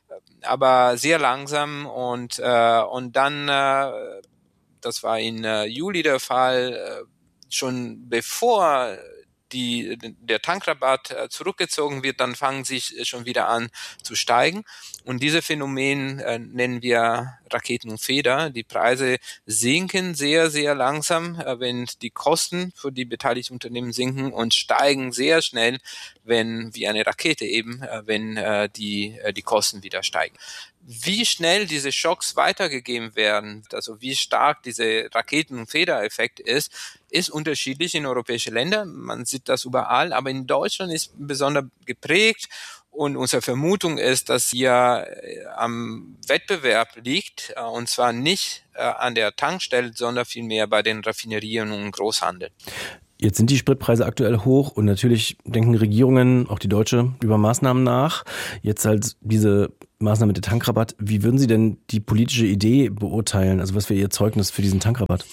aber sehr langsam. Und dann, das war in Juli der Fall, schon bevor der Tankrabatt zurückgezogen wird, dann fangen sie schon wieder an zu steigen. Und dieses Phänomen nennen wir Raketenfeder. Die Preise sinken sehr, sehr langsam, wenn die Kosten für die beteiligten Unternehmen sinken, und steigen sehr schnell, wenn wie eine Rakete eben, wenn die Kosten wieder steigen. Wie schnell diese Schocks weitergegeben werden, also wie stark dieser Raketen- und Federeffekt ist unterschiedlich in europäischen Ländern. Man sieht das überall, aber in Deutschland ist besonders geprägt. Und unsere Vermutung ist, dass hier am Wettbewerb liegt, und zwar nicht an der Tankstelle, sondern vielmehr bei den Raffinerien und Großhandel. Jetzt sind die Spritpreise aktuell hoch und natürlich denken Regierungen, auch die deutsche, über Maßnahmen nach. Jetzt halt diese Maßnahme mit dem Tankrabatt. Wie würden Sie denn die politische Idee beurteilen? Also was wäre Ihr Zeugnis für diesen Tankrabatt?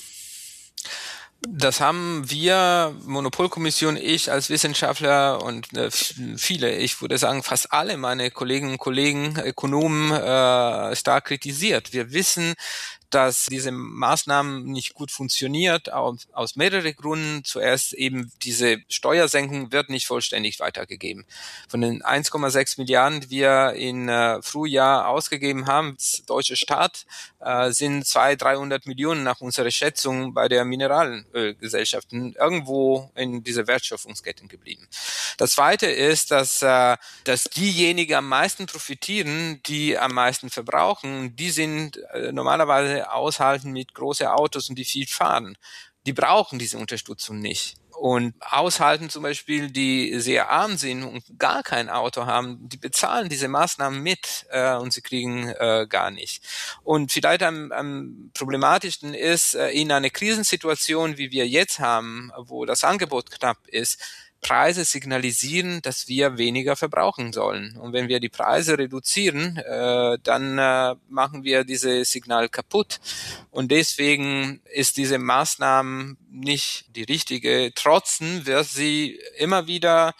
Das haben wir, Monopolkommission, ich als Wissenschaftler und viele, ich würde sagen fast alle meine Kolleginnen und Kollegen, Ökonomen, stark kritisiert. Wir wissen, dass diese Maßnahmen nicht gut funktioniert, aus mehreren Gründen. Zuerst eben diese Steuersenkung wird nicht vollständig weitergegeben. Von den 1,6 Milliarden, die wir in Frühjahr ausgegeben haben, das deutsche Staat, sind 200-300 Millionen nach unserer Schätzung bei der Mineralölgesellschaften irgendwo in diese Wertschöpfungsketten geblieben. Das Zweite ist, dass diejenigen am meisten profitieren, die am meisten verbrauchen. Die sind normalerweise Haushalten mit großen Autos und die viel fahren. Die brauchen diese Unterstützung nicht. Und Haushalten zum Beispiel, die sehr arm sind und gar kein Auto haben, die bezahlen diese Maßnahmen mit und sie kriegen gar nicht. Und vielleicht am problematischsten ist, in einer Krisensituation, wie wir jetzt haben, wo das Angebot knapp ist, Preise signalisieren, dass wir weniger verbrauchen sollen. Und wenn wir die Preise reduzieren, dann machen wir dieses Signal kaputt. Und deswegen ist diese Maßnahme nicht die richtige. Trotzdem wird sie immer wieder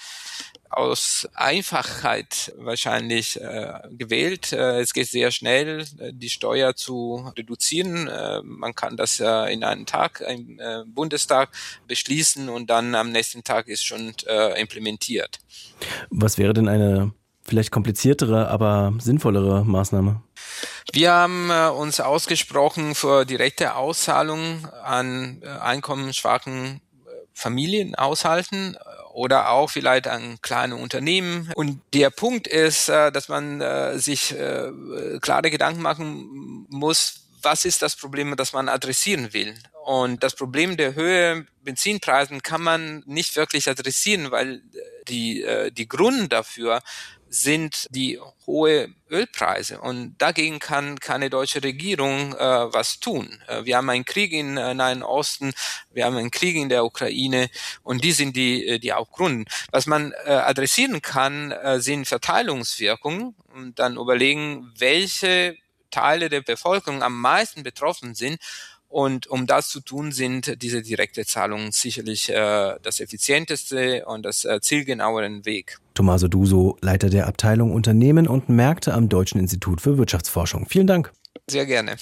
aus Einfachheit wahrscheinlich gewählt. Es geht sehr schnell, die Steuer zu reduzieren. Man kann das in einem Tag im Bundestag beschließen und dann am nächsten Tag ist schon implementiert. Was wäre denn eine vielleicht kompliziertere, aber sinnvollere Maßnahme? Wir haben uns ausgesprochen für direkte Auszahlungen an einkommensschwachen Familienhaushalten oder auch vielleicht an kleine Unternehmen. Und der Punkt ist, dass man sich klare Gedanken machen muss, was ist das Problem, das man adressieren will. Und das Problem der Höhe Benzinpreisen kann man nicht wirklich adressieren, weil die Gründe dafür sind die hohe Ölpreise. Und dagegen kann keine deutsche Regierung was tun. Wir haben einen Krieg im Nahen Osten, wir haben einen Krieg in der Ukraine und die sind die Hauptgründe. Was man adressieren kann, sind Verteilungswirkungen und dann überlegen, welche Teile der Bevölkerung am meisten betroffen sind. Und um das zu tun, sind diese direkte Zahlungen sicherlich das effizienteste und das zielgenauere Weg. Tommaso Duso, Leiter der Abteilung Unternehmen und Märkte am Deutschen Institut für Wirtschaftsforschung. Vielen Dank. Sehr gerne.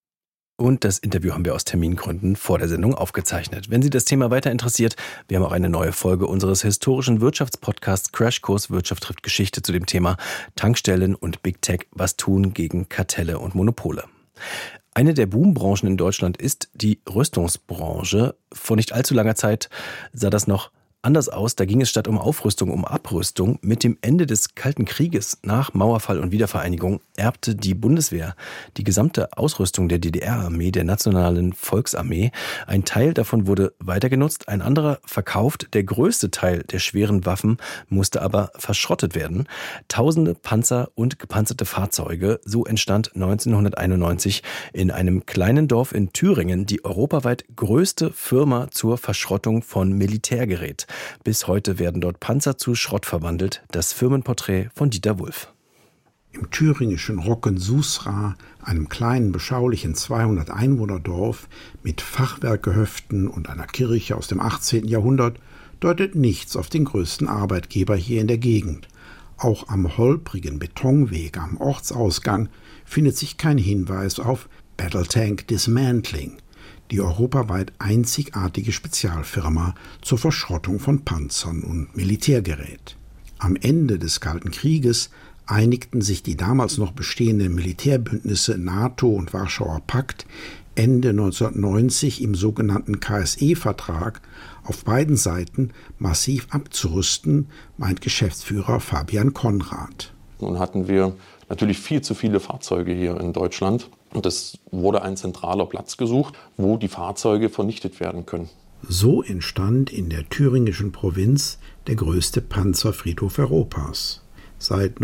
Und das Interview haben wir aus Termingründen vor der Sendung aufgezeichnet. Wenn Sie das Thema weiter interessiert, wir haben auch eine neue Folge unseres historischen Wirtschaftspodcasts Crashkurs Wirtschaft trifft Geschichte zu dem Thema Tankstellen und Big Tech, was tun gegen Kartelle und Monopole. Eine der Boombranchen in Deutschland ist die Rüstungsbranche. Vor nicht allzu langer Zeit sah das noch anders aus. Da ging es statt um Aufrüstung, um Abrüstung. Mit dem Ende des Kalten Krieges nach Mauerfall und Wiedervereinigung erbte die Bundeswehr die gesamte Ausrüstung der DDR-Armee, der Nationalen Volksarmee. Ein Teil davon wurde weitergenutzt, ein anderer verkauft. Der größte Teil der schweren Waffen musste aber verschrottet werden. Tausende Panzer und gepanzerte Fahrzeuge. So entstand 1991 in einem kleinen Dorf in Thüringen die europaweit größte Firma zur Verschrottung von Militärgerät. Bis heute werden dort Panzer zu Schrott verwandelt. Das Firmenporträt von Dieter Wulff. Im thüringischen Roggen-Susra, einem kleinen, beschaulichen 200-Einwohner-Dorf mit Fachwerkgehöften und einer Kirche aus dem 18. Jahrhundert, deutet nichts auf den größten Arbeitgeber hier in der Gegend. Auch am holprigen Betonweg am Ortsausgang findet sich kein Hinweis auf Battletank Dismantling. die europaweit einzigartige Spezialfirma zur Verschrottung von Panzern und Militärgerät. Am Ende des Kalten Krieges einigten sich die damals noch bestehenden Militärbündnisse NATO und Warschauer Pakt Ende 1990 im sogenannten KSE-Vertrag auf beiden Seiten massiv abzurüsten, meint Geschäftsführer Fabian Konrad. Nun hatten wir natürlich viel zu viele Fahrzeuge hier in Deutschland und es wurde ein zentraler Platz gesucht, wo die Fahrzeuge vernichtet werden können. So entstand in der thüringischen Provinz der größte Panzerfriedhof Europas. Seit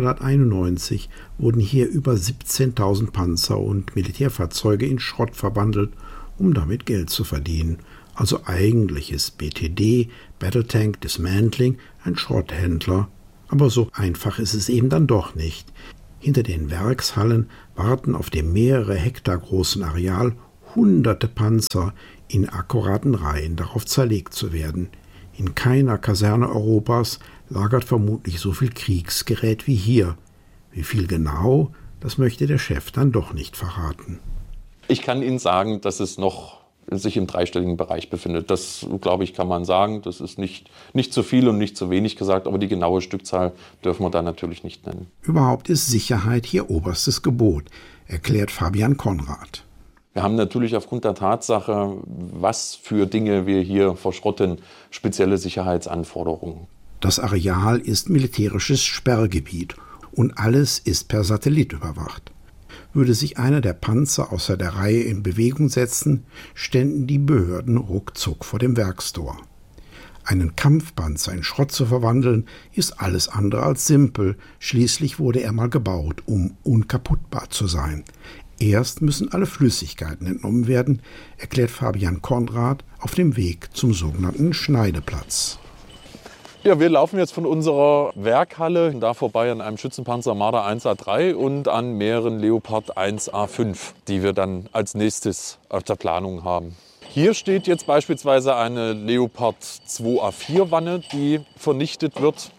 1991 wurden hier über 17.000 Panzer und Militärfahrzeuge in Schrott verwandelt, um damit Geld zu verdienen. Also eigentlich ist BTD, Battle Tank Dismantling, ein Schrotthändler. Aber so einfach ist es eben dann doch nicht. Hinter den Werkshallen warten auf dem mehrere Hektar großen Areal hunderte Panzer in akkuraten Reihen darauf zerlegt zu werden. In keiner Kaserne Europas lagert vermutlich so viel Kriegsgerät wie hier. Wie viel genau, das möchte der Chef dann doch nicht verraten. Ich kann Ihnen sagen, dass es noch sich im dreistelligen Bereich befindet. Das, glaube ich, kann man sagen. Das ist nicht zu viel und nicht zu wenig gesagt, aber die genaue Stückzahl dürfen wir da natürlich nicht nennen. Überhaupt ist Sicherheit hier oberstes Gebot, erklärt Fabian Konrad. Wir haben natürlich aufgrund der Tatsache, was für Dinge wir hier verschrotten, spezielle Sicherheitsanforderungen. Das Areal ist militärisches Sperrgebiet und alles ist per Satellit überwacht. Würde sich einer der Panzer außer der Reihe in Bewegung setzen, ständen die Behörden ruckzuck vor dem Werkstor. Einen Kampfpanzer in Schrott zu verwandeln, ist alles andere als simpel. Schließlich wurde er mal gebaut, um unkaputtbar zu sein. Erst müssen alle Flüssigkeiten entnommen werden, erklärt Fabian Konrad auf dem Weg zum sogenannten Schneideplatz. Ja, wir laufen jetzt von unserer Werkhalle da vorbei an einem Schützenpanzer Marder 1A3 und an mehreren Leopard 1A5, die wir dann als nächstes auf der Planung haben. Hier steht jetzt beispielsweise eine Leopard 2A4 Wanne, die vernichtet wird.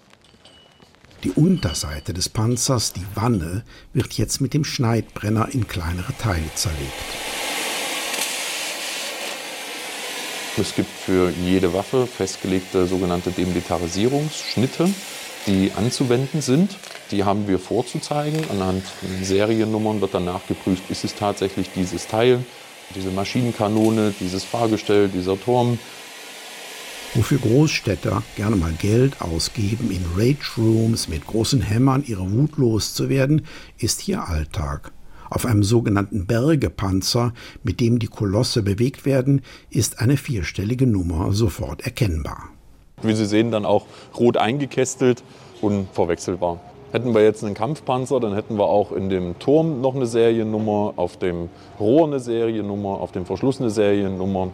Die Unterseite des Panzers, die Wanne, wird jetzt mit dem Schneidbrenner in kleinere Teile zerlegt. Es gibt für jede Waffe festgelegte sogenannte Demilitarisierungsschnitte, die anzuwenden sind. Die haben wir vorzuzeigen. Anhand von Seriennummern wird dann nachgeprüft, ist es tatsächlich dieses Teil, diese Maschinenkanone, dieses Fahrgestell, dieser Turm. Wofür Großstädter gerne mal Geld ausgeben, in Rage-Rooms mit großen Hämmern ihre Wut loszuwerden, ist hier Alltag. Auf einem sogenannten Bergepanzer, mit dem die Kolosse bewegt werden, ist eine vierstellige Nummer sofort erkennbar. Wie Sie sehen, dann auch rot eingekästelt, unverwechselbar. Hätten wir jetzt einen Kampfpanzer, dann hätten wir auch in dem Turm noch eine Seriennummer, auf dem Rohr eine Seriennummer, auf dem Verschluss eine Seriennummer.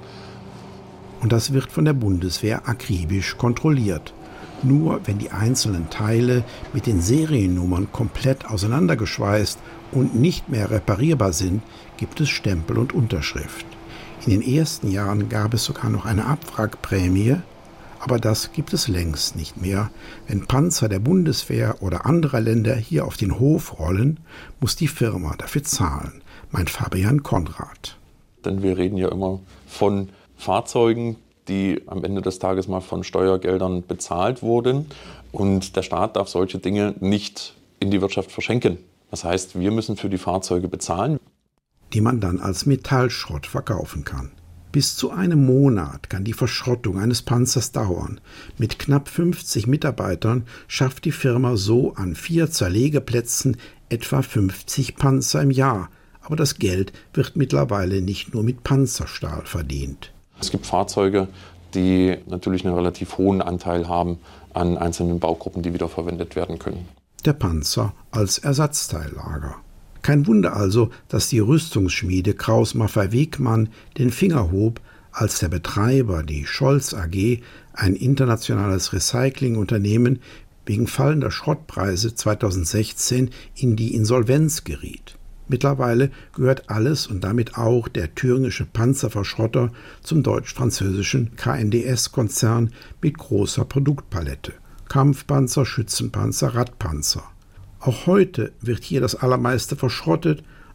Und das wird von der Bundeswehr akribisch kontrolliert. Nur wenn die einzelnen Teile mit den Seriennummern komplett auseinandergeschweißt und nicht mehr reparierbar sind, gibt es Stempel und Unterschrift. In den ersten Jahren gab es sogar noch eine Abwrackprämie, aber das gibt es längst nicht mehr. Wenn Panzer der Bundeswehr oder anderer Länder hier auf den Hof rollen, muss die Firma dafür zahlen, meint Fabian Konrad. Denn wir reden ja immer von Fahrzeugen, die am Ende des Tages mal von Steuergeldern bezahlt wurden. Und der Staat darf solche Dinge nicht in die Wirtschaft verschenken. Das heißt, wir müssen für die Fahrzeuge bezahlen, die man dann als Metallschrott verkaufen kann. Bis zu einem Monat kann die Verschrottung eines Panzers dauern. Mit knapp 50 Mitarbeitern schafft die Firma so an 4 Zerlegeplätzen etwa 50 Panzer im Jahr. Aber das Geld wird mittlerweile nicht nur mit Panzerstahl verdient. Es gibt Fahrzeuge, die natürlich einen relativ hohen Anteil haben an einzelnen Baugruppen, die wiederverwendet werden können. Der Panzer als Ersatzteillager. Kein Wunder also, dass die Rüstungsschmiede Krauss-Maffei-Wegmann den Finger hob, als der Betreiber, die Scholz AG, ein internationales Recyclingunternehmen, wegen fallender Schrottpreise 2016 in die Insolvenz geriet. Mittlerweile gehört alles und damit auch der thüringische Panzerverschrotter zum deutsch-französischen KNDS-Konzern mit großer Produktpalette. Kampfpanzer, Schützenpanzer, Radpanzer. Auch heute wird hier das Allermeiste verschrottet,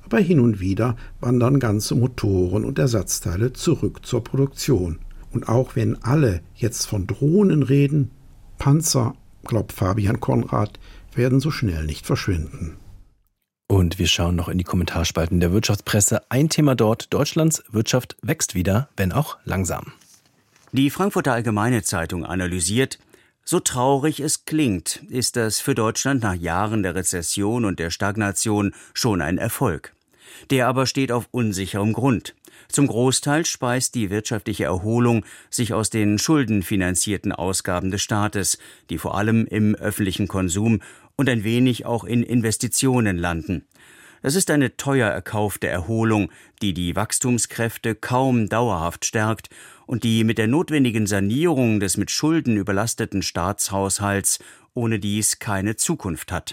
aber hin und wieder wandern ganze Motoren und Ersatzteile zurück zur Produktion. Und auch wenn alle jetzt von Drohnen reden, Panzer, glaubt Fabian Konrad, werden so schnell nicht verschwinden. Und wir schauen noch in die Kommentarspalten der Wirtschaftspresse. Ein Thema dort: Deutschlands Wirtschaft wächst wieder, wenn auch langsam. Die Frankfurter Allgemeine Zeitung analysiert: So traurig es klingt, ist das für Deutschland nach Jahren der Rezession und der Stagnation schon ein Erfolg. Der aber steht auf unsicherem Grund. Zum Großteil speist die wirtschaftliche Erholung sich aus den schuldenfinanzierten Ausgaben des Staates, die vor allem im öffentlichen Konsum und ein wenig auch in Investitionen landen. Das ist eine teuer erkaufte Erholung, die die Wachstumskräfte kaum dauerhaft stärkt und die mit der notwendigen Sanierung des mit Schulden überlasteten Staatshaushalts ohne dies keine Zukunft hat.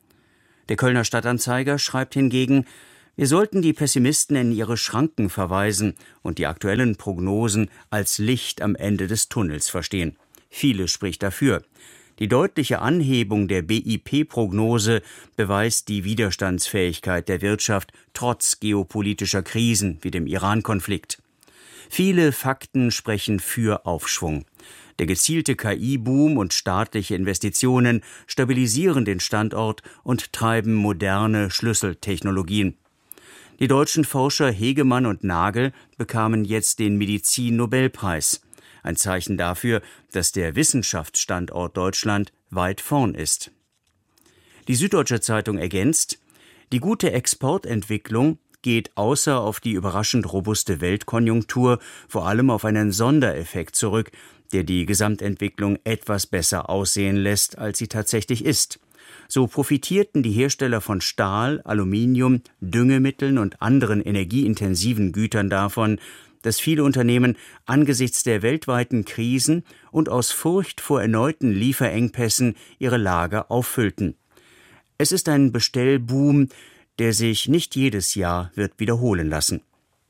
Der Kölner Stadtanzeiger schreibt hingegen: Wir sollten die Pessimisten in ihre Schranken verweisen und die aktuellen Prognosen als Licht am Ende des Tunnels verstehen. Vieles spricht dafür. Die deutliche Anhebung der BIP-Prognose beweist die Widerstandsfähigkeit der Wirtschaft trotz geopolitischer Krisen wie dem Iran-Konflikt. Viele Fakten sprechen für Aufschwung. Der gezielte KI-Boom und staatliche Investitionen stabilisieren den Standort und treiben moderne Schlüsseltechnologien. Die deutschen Forscher Hegemann und Nagel bekamen jetzt den Medizin-Nobelpreis. Ein Zeichen dafür, dass der Wissenschaftsstandort Deutschland weit vorn ist. Die Süddeutsche Zeitung ergänzt: Die gute Exportentwicklung geht außer auf die überraschend robuste Weltkonjunktur vor allem auf einen Sondereffekt zurück, der die Gesamtentwicklung etwas besser aussehen lässt, als sie tatsächlich ist. So profitierten die Hersteller von Stahl, Aluminium, Düngemitteln und anderen energieintensiven Gütern davon, dass viele Unternehmen angesichts der weltweiten Krisen und aus Furcht vor erneuten Lieferengpässen ihre Lager auffüllten. Es ist ein Bestellboom, der sich nicht jedes Jahr wird wiederholen lassen.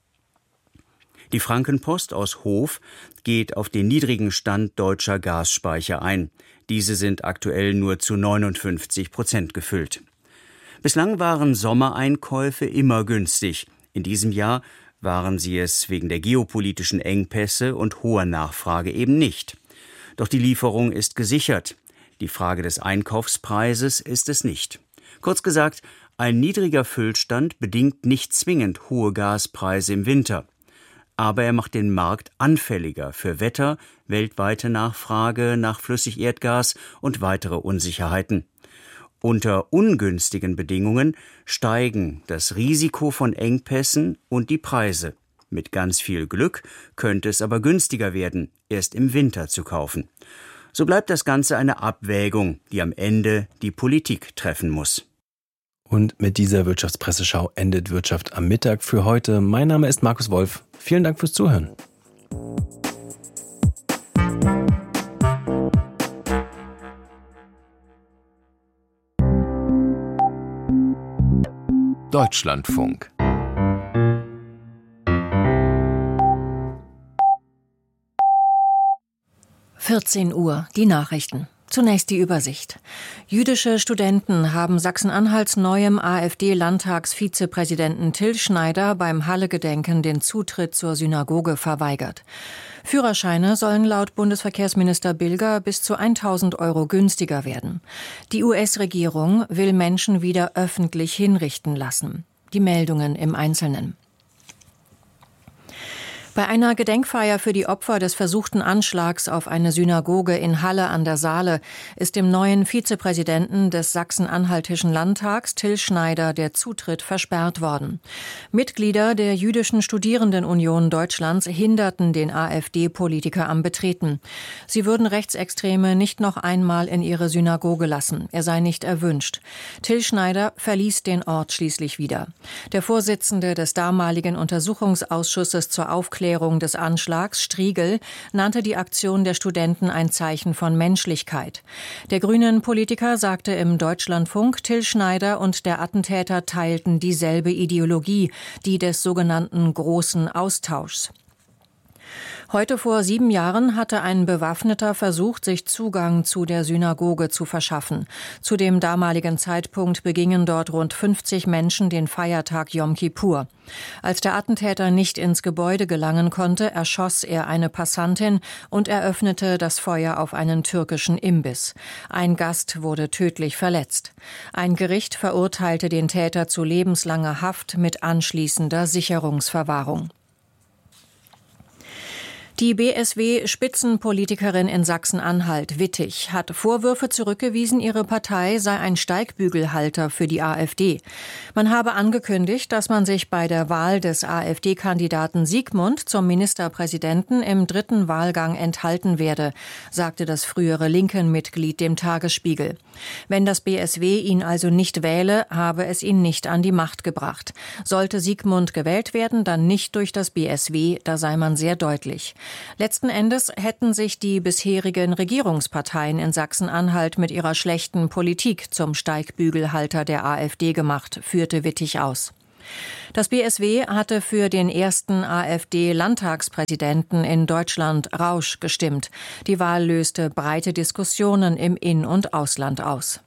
Die Frankenpost aus Hof geht auf den niedrigen Stand deutscher Gasspeicher ein. Diese sind aktuell nur zu 59% gefüllt. Bislang waren Sommereinkäufe immer günstig. In diesem Jahr waren sie es wegen der geopolitischen Engpässe und hoher Nachfrage eben nicht. Doch die Lieferung ist gesichert. Die Frage des Einkaufspreises ist es nicht. Kurz gesagt, ein niedriger Füllstand bedingt nicht zwingend hohe Gaspreise im Winter. Aber er macht den Markt anfälliger für Wetter, weltweite Nachfrage nach Flüssigerdgas und weitere Unsicherheiten. Unter ungünstigen Bedingungen steigen das Risiko von Engpässen und die Preise. Mit ganz viel Glück könnte es aber günstiger werden, erst im Winter zu kaufen. So bleibt das Ganze eine Abwägung, die am Ende die Politik treffen muss. Und mit dieser Wirtschaftspresseschau endet Wirtschaft am Mittag für heute. Mein Name ist Markus Wolf. Vielen Dank fürs Zuhören. Deutschlandfunk. Uhr, die Nachrichten. Zunächst die Übersicht. Jüdische Studenten haben Sachsen-Anhalts neuem AfD-Landtagsvizepräsidenten Till Schneider beim Halle-Gedenken den Zutritt zur Synagoge verweigert. Führerscheine sollen laut Bundesverkehrsminister Bilger bis zu 1.000 € günstiger werden. Die US-Regierung will Menschen wieder öffentlich hinrichten lassen. Die Meldungen im Einzelnen. Bei einer Gedenkfeier für die Opfer des versuchten Anschlags auf eine Synagoge in Halle an der Saale ist dem neuen Vizepräsidenten des Sachsen-Anhaltischen Landtags, Till Schneider, der Zutritt versperrt worden. Mitglieder der Jüdischen Studierendenunion Deutschlands hinderten den AfD-Politiker am Betreten. Sie würden Rechtsextreme nicht noch einmal in ihre Synagoge lassen. Er sei nicht erwünscht. Till Schneider verließ den Ort schließlich wieder. Der Vorsitzende des damaligen Untersuchungsausschusses zur Aufklärung des Anschlags, Striegel, nannte die Aktion der Studenten ein Zeichen von Menschlichkeit. Der grünen Politiker sagte im Deutschlandfunk, Till Schneider und der Attentäter teilten dieselbe Ideologie, die des sogenannten großen Austauschs. Heute vor 7 Jahren hatte ein Bewaffneter versucht, sich Zugang zu der Synagoge zu verschaffen. Zu dem damaligen Zeitpunkt begingen dort rund 50 Menschen den Feiertag Yom Kippur. Als der Attentäter nicht ins Gebäude gelangen konnte, erschoss er eine Passantin und eröffnete das Feuer auf einen türkischen Imbiss. Ein Gast wurde tödlich verletzt. Ein Gericht verurteilte den Täter zu lebenslanger Haft mit anschließender Sicherungsverwahrung. Die BSW-Spitzenpolitikerin in Sachsen-Anhalt, Wittig, hat Vorwürfe zurückgewiesen, ihre Partei sei ein Steigbügelhalter für die AfD. Man habe angekündigt, dass man sich bei der Wahl des AfD-Kandidaten Siegmund zum Ministerpräsidenten im 3. Wahlgang enthalten werde, sagte das frühere Linken-Mitglied dem Tagesspiegel. Wenn das BSW ihn also nicht wähle, habe es ihn nicht an die Macht gebracht. Sollte Siegmund gewählt werden, dann nicht durch das BSW, da sei man sehr deutlich. Letzten Endes hätten sich die bisherigen Regierungsparteien in Sachsen-Anhalt mit ihrer schlechten Politik zum Steigbügelhalter der AfD gemacht, führte Wittig aus. Das BSW hatte für den ersten AfD-Landtagspräsidenten in Deutschland Rausch gestimmt. Die Wahl löste breite Diskussionen im In- und Ausland aus.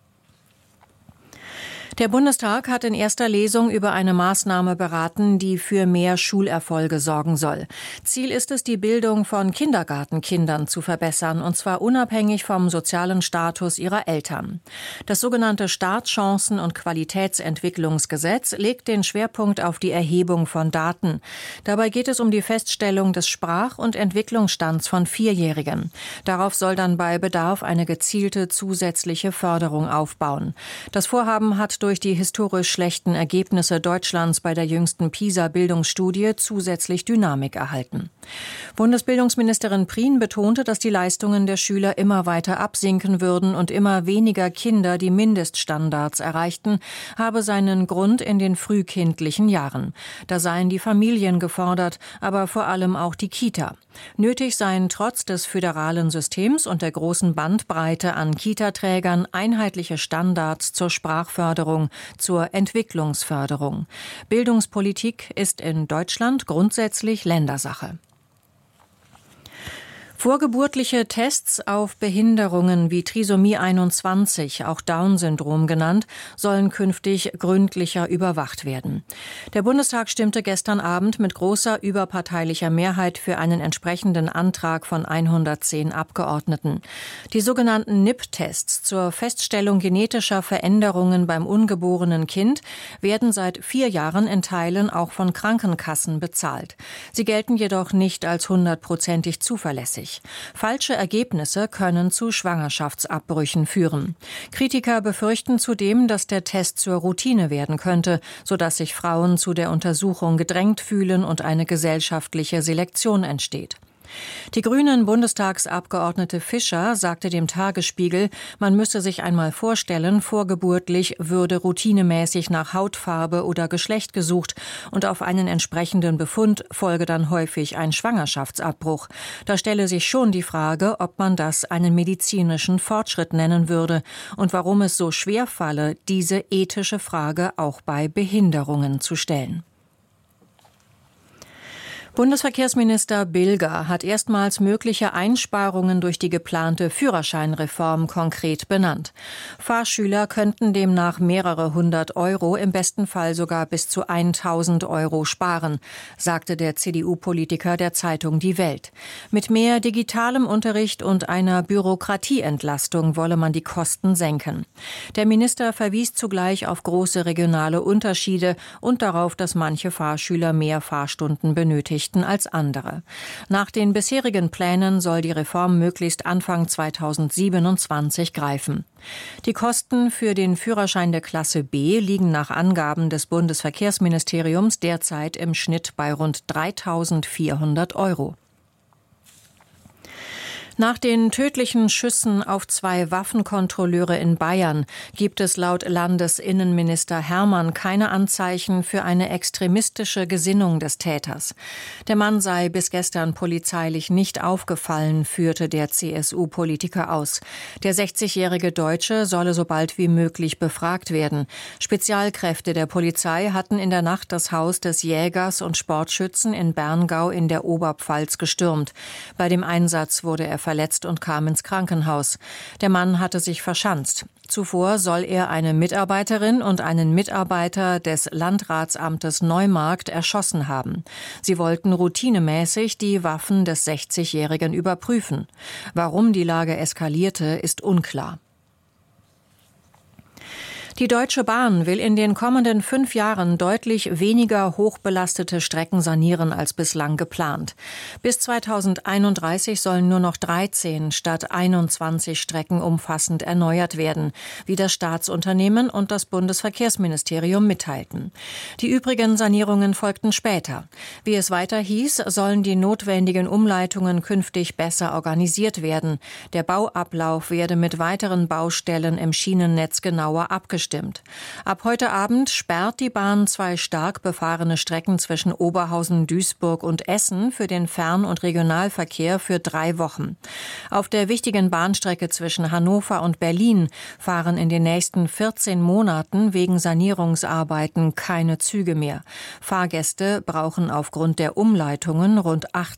Der Bundestag hat in erster Lesung über eine Maßnahme beraten, die für mehr Schulerfolge sorgen soll. Ziel ist es, die Bildung von Kindergartenkindern zu verbessern, und zwar unabhängig vom sozialen Status ihrer Eltern. Das sogenannte Startchancen- und Qualitätsentwicklungsgesetz legt den Schwerpunkt auf die Erhebung von Daten. Dabei geht es um die Feststellung des Sprach- und Entwicklungsstands von 4-Jährigen. Darauf soll dann bei Bedarf eine gezielte zusätzliche Förderung aufbauen. Das Vorhaben hat durch die historisch schlechten Ergebnisse Deutschlands bei der jüngsten PISA-Bildungsstudie zusätzlich Dynamik erhalten. Bundesbildungsministerin Prien betonte, dass die Leistungen der Schüler immer weiter absinken würden und immer weniger Kinder die Mindeststandards erreichten, habe seinen Grund in den frühkindlichen Jahren. Da seien die Familien gefordert, aber vor allem auch die Kita. Nötig seien trotz des föderalen Systems und der großen Bandbreite an Kita-Trägern einheitliche Standards zur Sprachförderung, zur Entwicklungsförderung. Bildungspolitik ist in Deutschland grundsätzlich Ländersache. Vorgeburtliche Tests auf Behinderungen wie Trisomie 21, auch Down-Syndrom genannt, sollen künftig gründlicher überwacht werden. Der Bundestag stimmte gestern Abend mit großer überparteilicher Mehrheit für einen entsprechenden Antrag von 110 Abgeordneten. Die sogenannten NIP-Tests zur Feststellung genetischer Veränderungen beim ungeborenen Kind werden seit 4 Jahren in Teilen auch von Krankenkassen bezahlt. Sie gelten jedoch nicht als 100%ig zuverlässig. Falsche Ergebnisse können zu Schwangerschaftsabbrüchen führen. Kritiker befürchten zudem, dass der Test zur Routine werden könnte, sodass sich Frauen zu der Untersuchung gedrängt fühlen und eine gesellschaftliche Selektion entsteht. Die Grünen-Bundestagsabgeordnete Fischer sagte dem Tagesspiegel, man müsse sich einmal vorstellen, vorgeburtlich würde routinemäßig nach Hautfarbe oder Geschlecht gesucht und auf einen entsprechenden Befund folge dann häufig ein Schwangerschaftsabbruch. Da stelle sich schon die Frage, ob man das einen medizinischen Fortschritt nennen würde und warum es so schwer falle, diese ethische Frage auch bei Behinderungen zu stellen. Bundesverkehrsminister Bilger hat erstmals mögliche Einsparungen durch die geplante Führerscheinreform konkret benannt. Fahrschüler könnten demnach mehrere 100 Euro, im besten Fall sogar bis zu 1.000 Euro sparen, sagte der CDU-Politiker der Zeitung Die Welt. Mit mehr digitalem Unterricht und einer Bürokratieentlastung wolle man die Kosten senken. Der Minister verwies zugleich auf große regionale Unterschiede und darauf, dass manche Fahrschüler mehr Fahrstunden benötigen als andere. Nach den bisherigen Plänen soll die Reform möglichst Anfang 2027 greifen. Die Kosten für den Führerschein der Klasse B liegen nach Angaben des Bundesverkehrsministeriums derzeit im Schnitt bei rund 3.400 Euro. Nach den tödlichen Schüssen auf 2 Waffenkontrolleure in Bayern gibt es laut Landesinnenminister Hermann keine Anzeichen für eine extremistische Gesinnung des Täters. Der Mann sei bis gestern polizeilich nicht aufgefallen, führte der CSU-Politiker aus. Der 60-jährige Deutsche solle so bald wie möglich befragt werden. Spezialkräfte der Polizei hatten in der Nacht das Haus des Jägers und Sportschützen in Berngau in der Oberpfalz gestürmt. Bei dem Einsatz wurde er verletzt und kam ins Krankenhaus. Der Mann hatte sich verschanzt. Zuvor soll er eine Mitarbeiterin und einen Mitarbeiter des Landratsamtes Neumarkt erschossen haben. Sie wollten routinemäßig die Waffen des 60-Jährigen überprüfen. Warum die Lage eskalierte, ist unklar. Die Deutsche Bahn will in den kommenden 5 Jahren deutlich weniger hochbelastete Strecken sanieren als bislang geplant. Bis 2031 sollen nur noch 13 statt 21 Strecken umfassend erneuert werden, wie das Staatsunternehmen und das Bundesverkehrsministerium mitteilten. Die übrigen Sanierungen folgten später. Wie es weiter hieß, sollen die notwendigen Umleitungen künftig besser organisiert werden. Der Bauablauf werde mit weiteren Baustellen im Schienennetz genauer abgestimmt. Ab heute Abend sperrt die Bahn 2 stark befahrene Strecken zwischen Oberhausen, Duisburg und Essen für den Fern- und Regionalverkehr für 3 Wochen. Auf der wichtigen Bahnstrecke zwischen Hannover und Berlin fahren in den nächsten 14 Monaten wegen Sanierungsarbeiten keine Züge mehr. Fahrgäste brauchen aufgrund der Umleitungen rund 8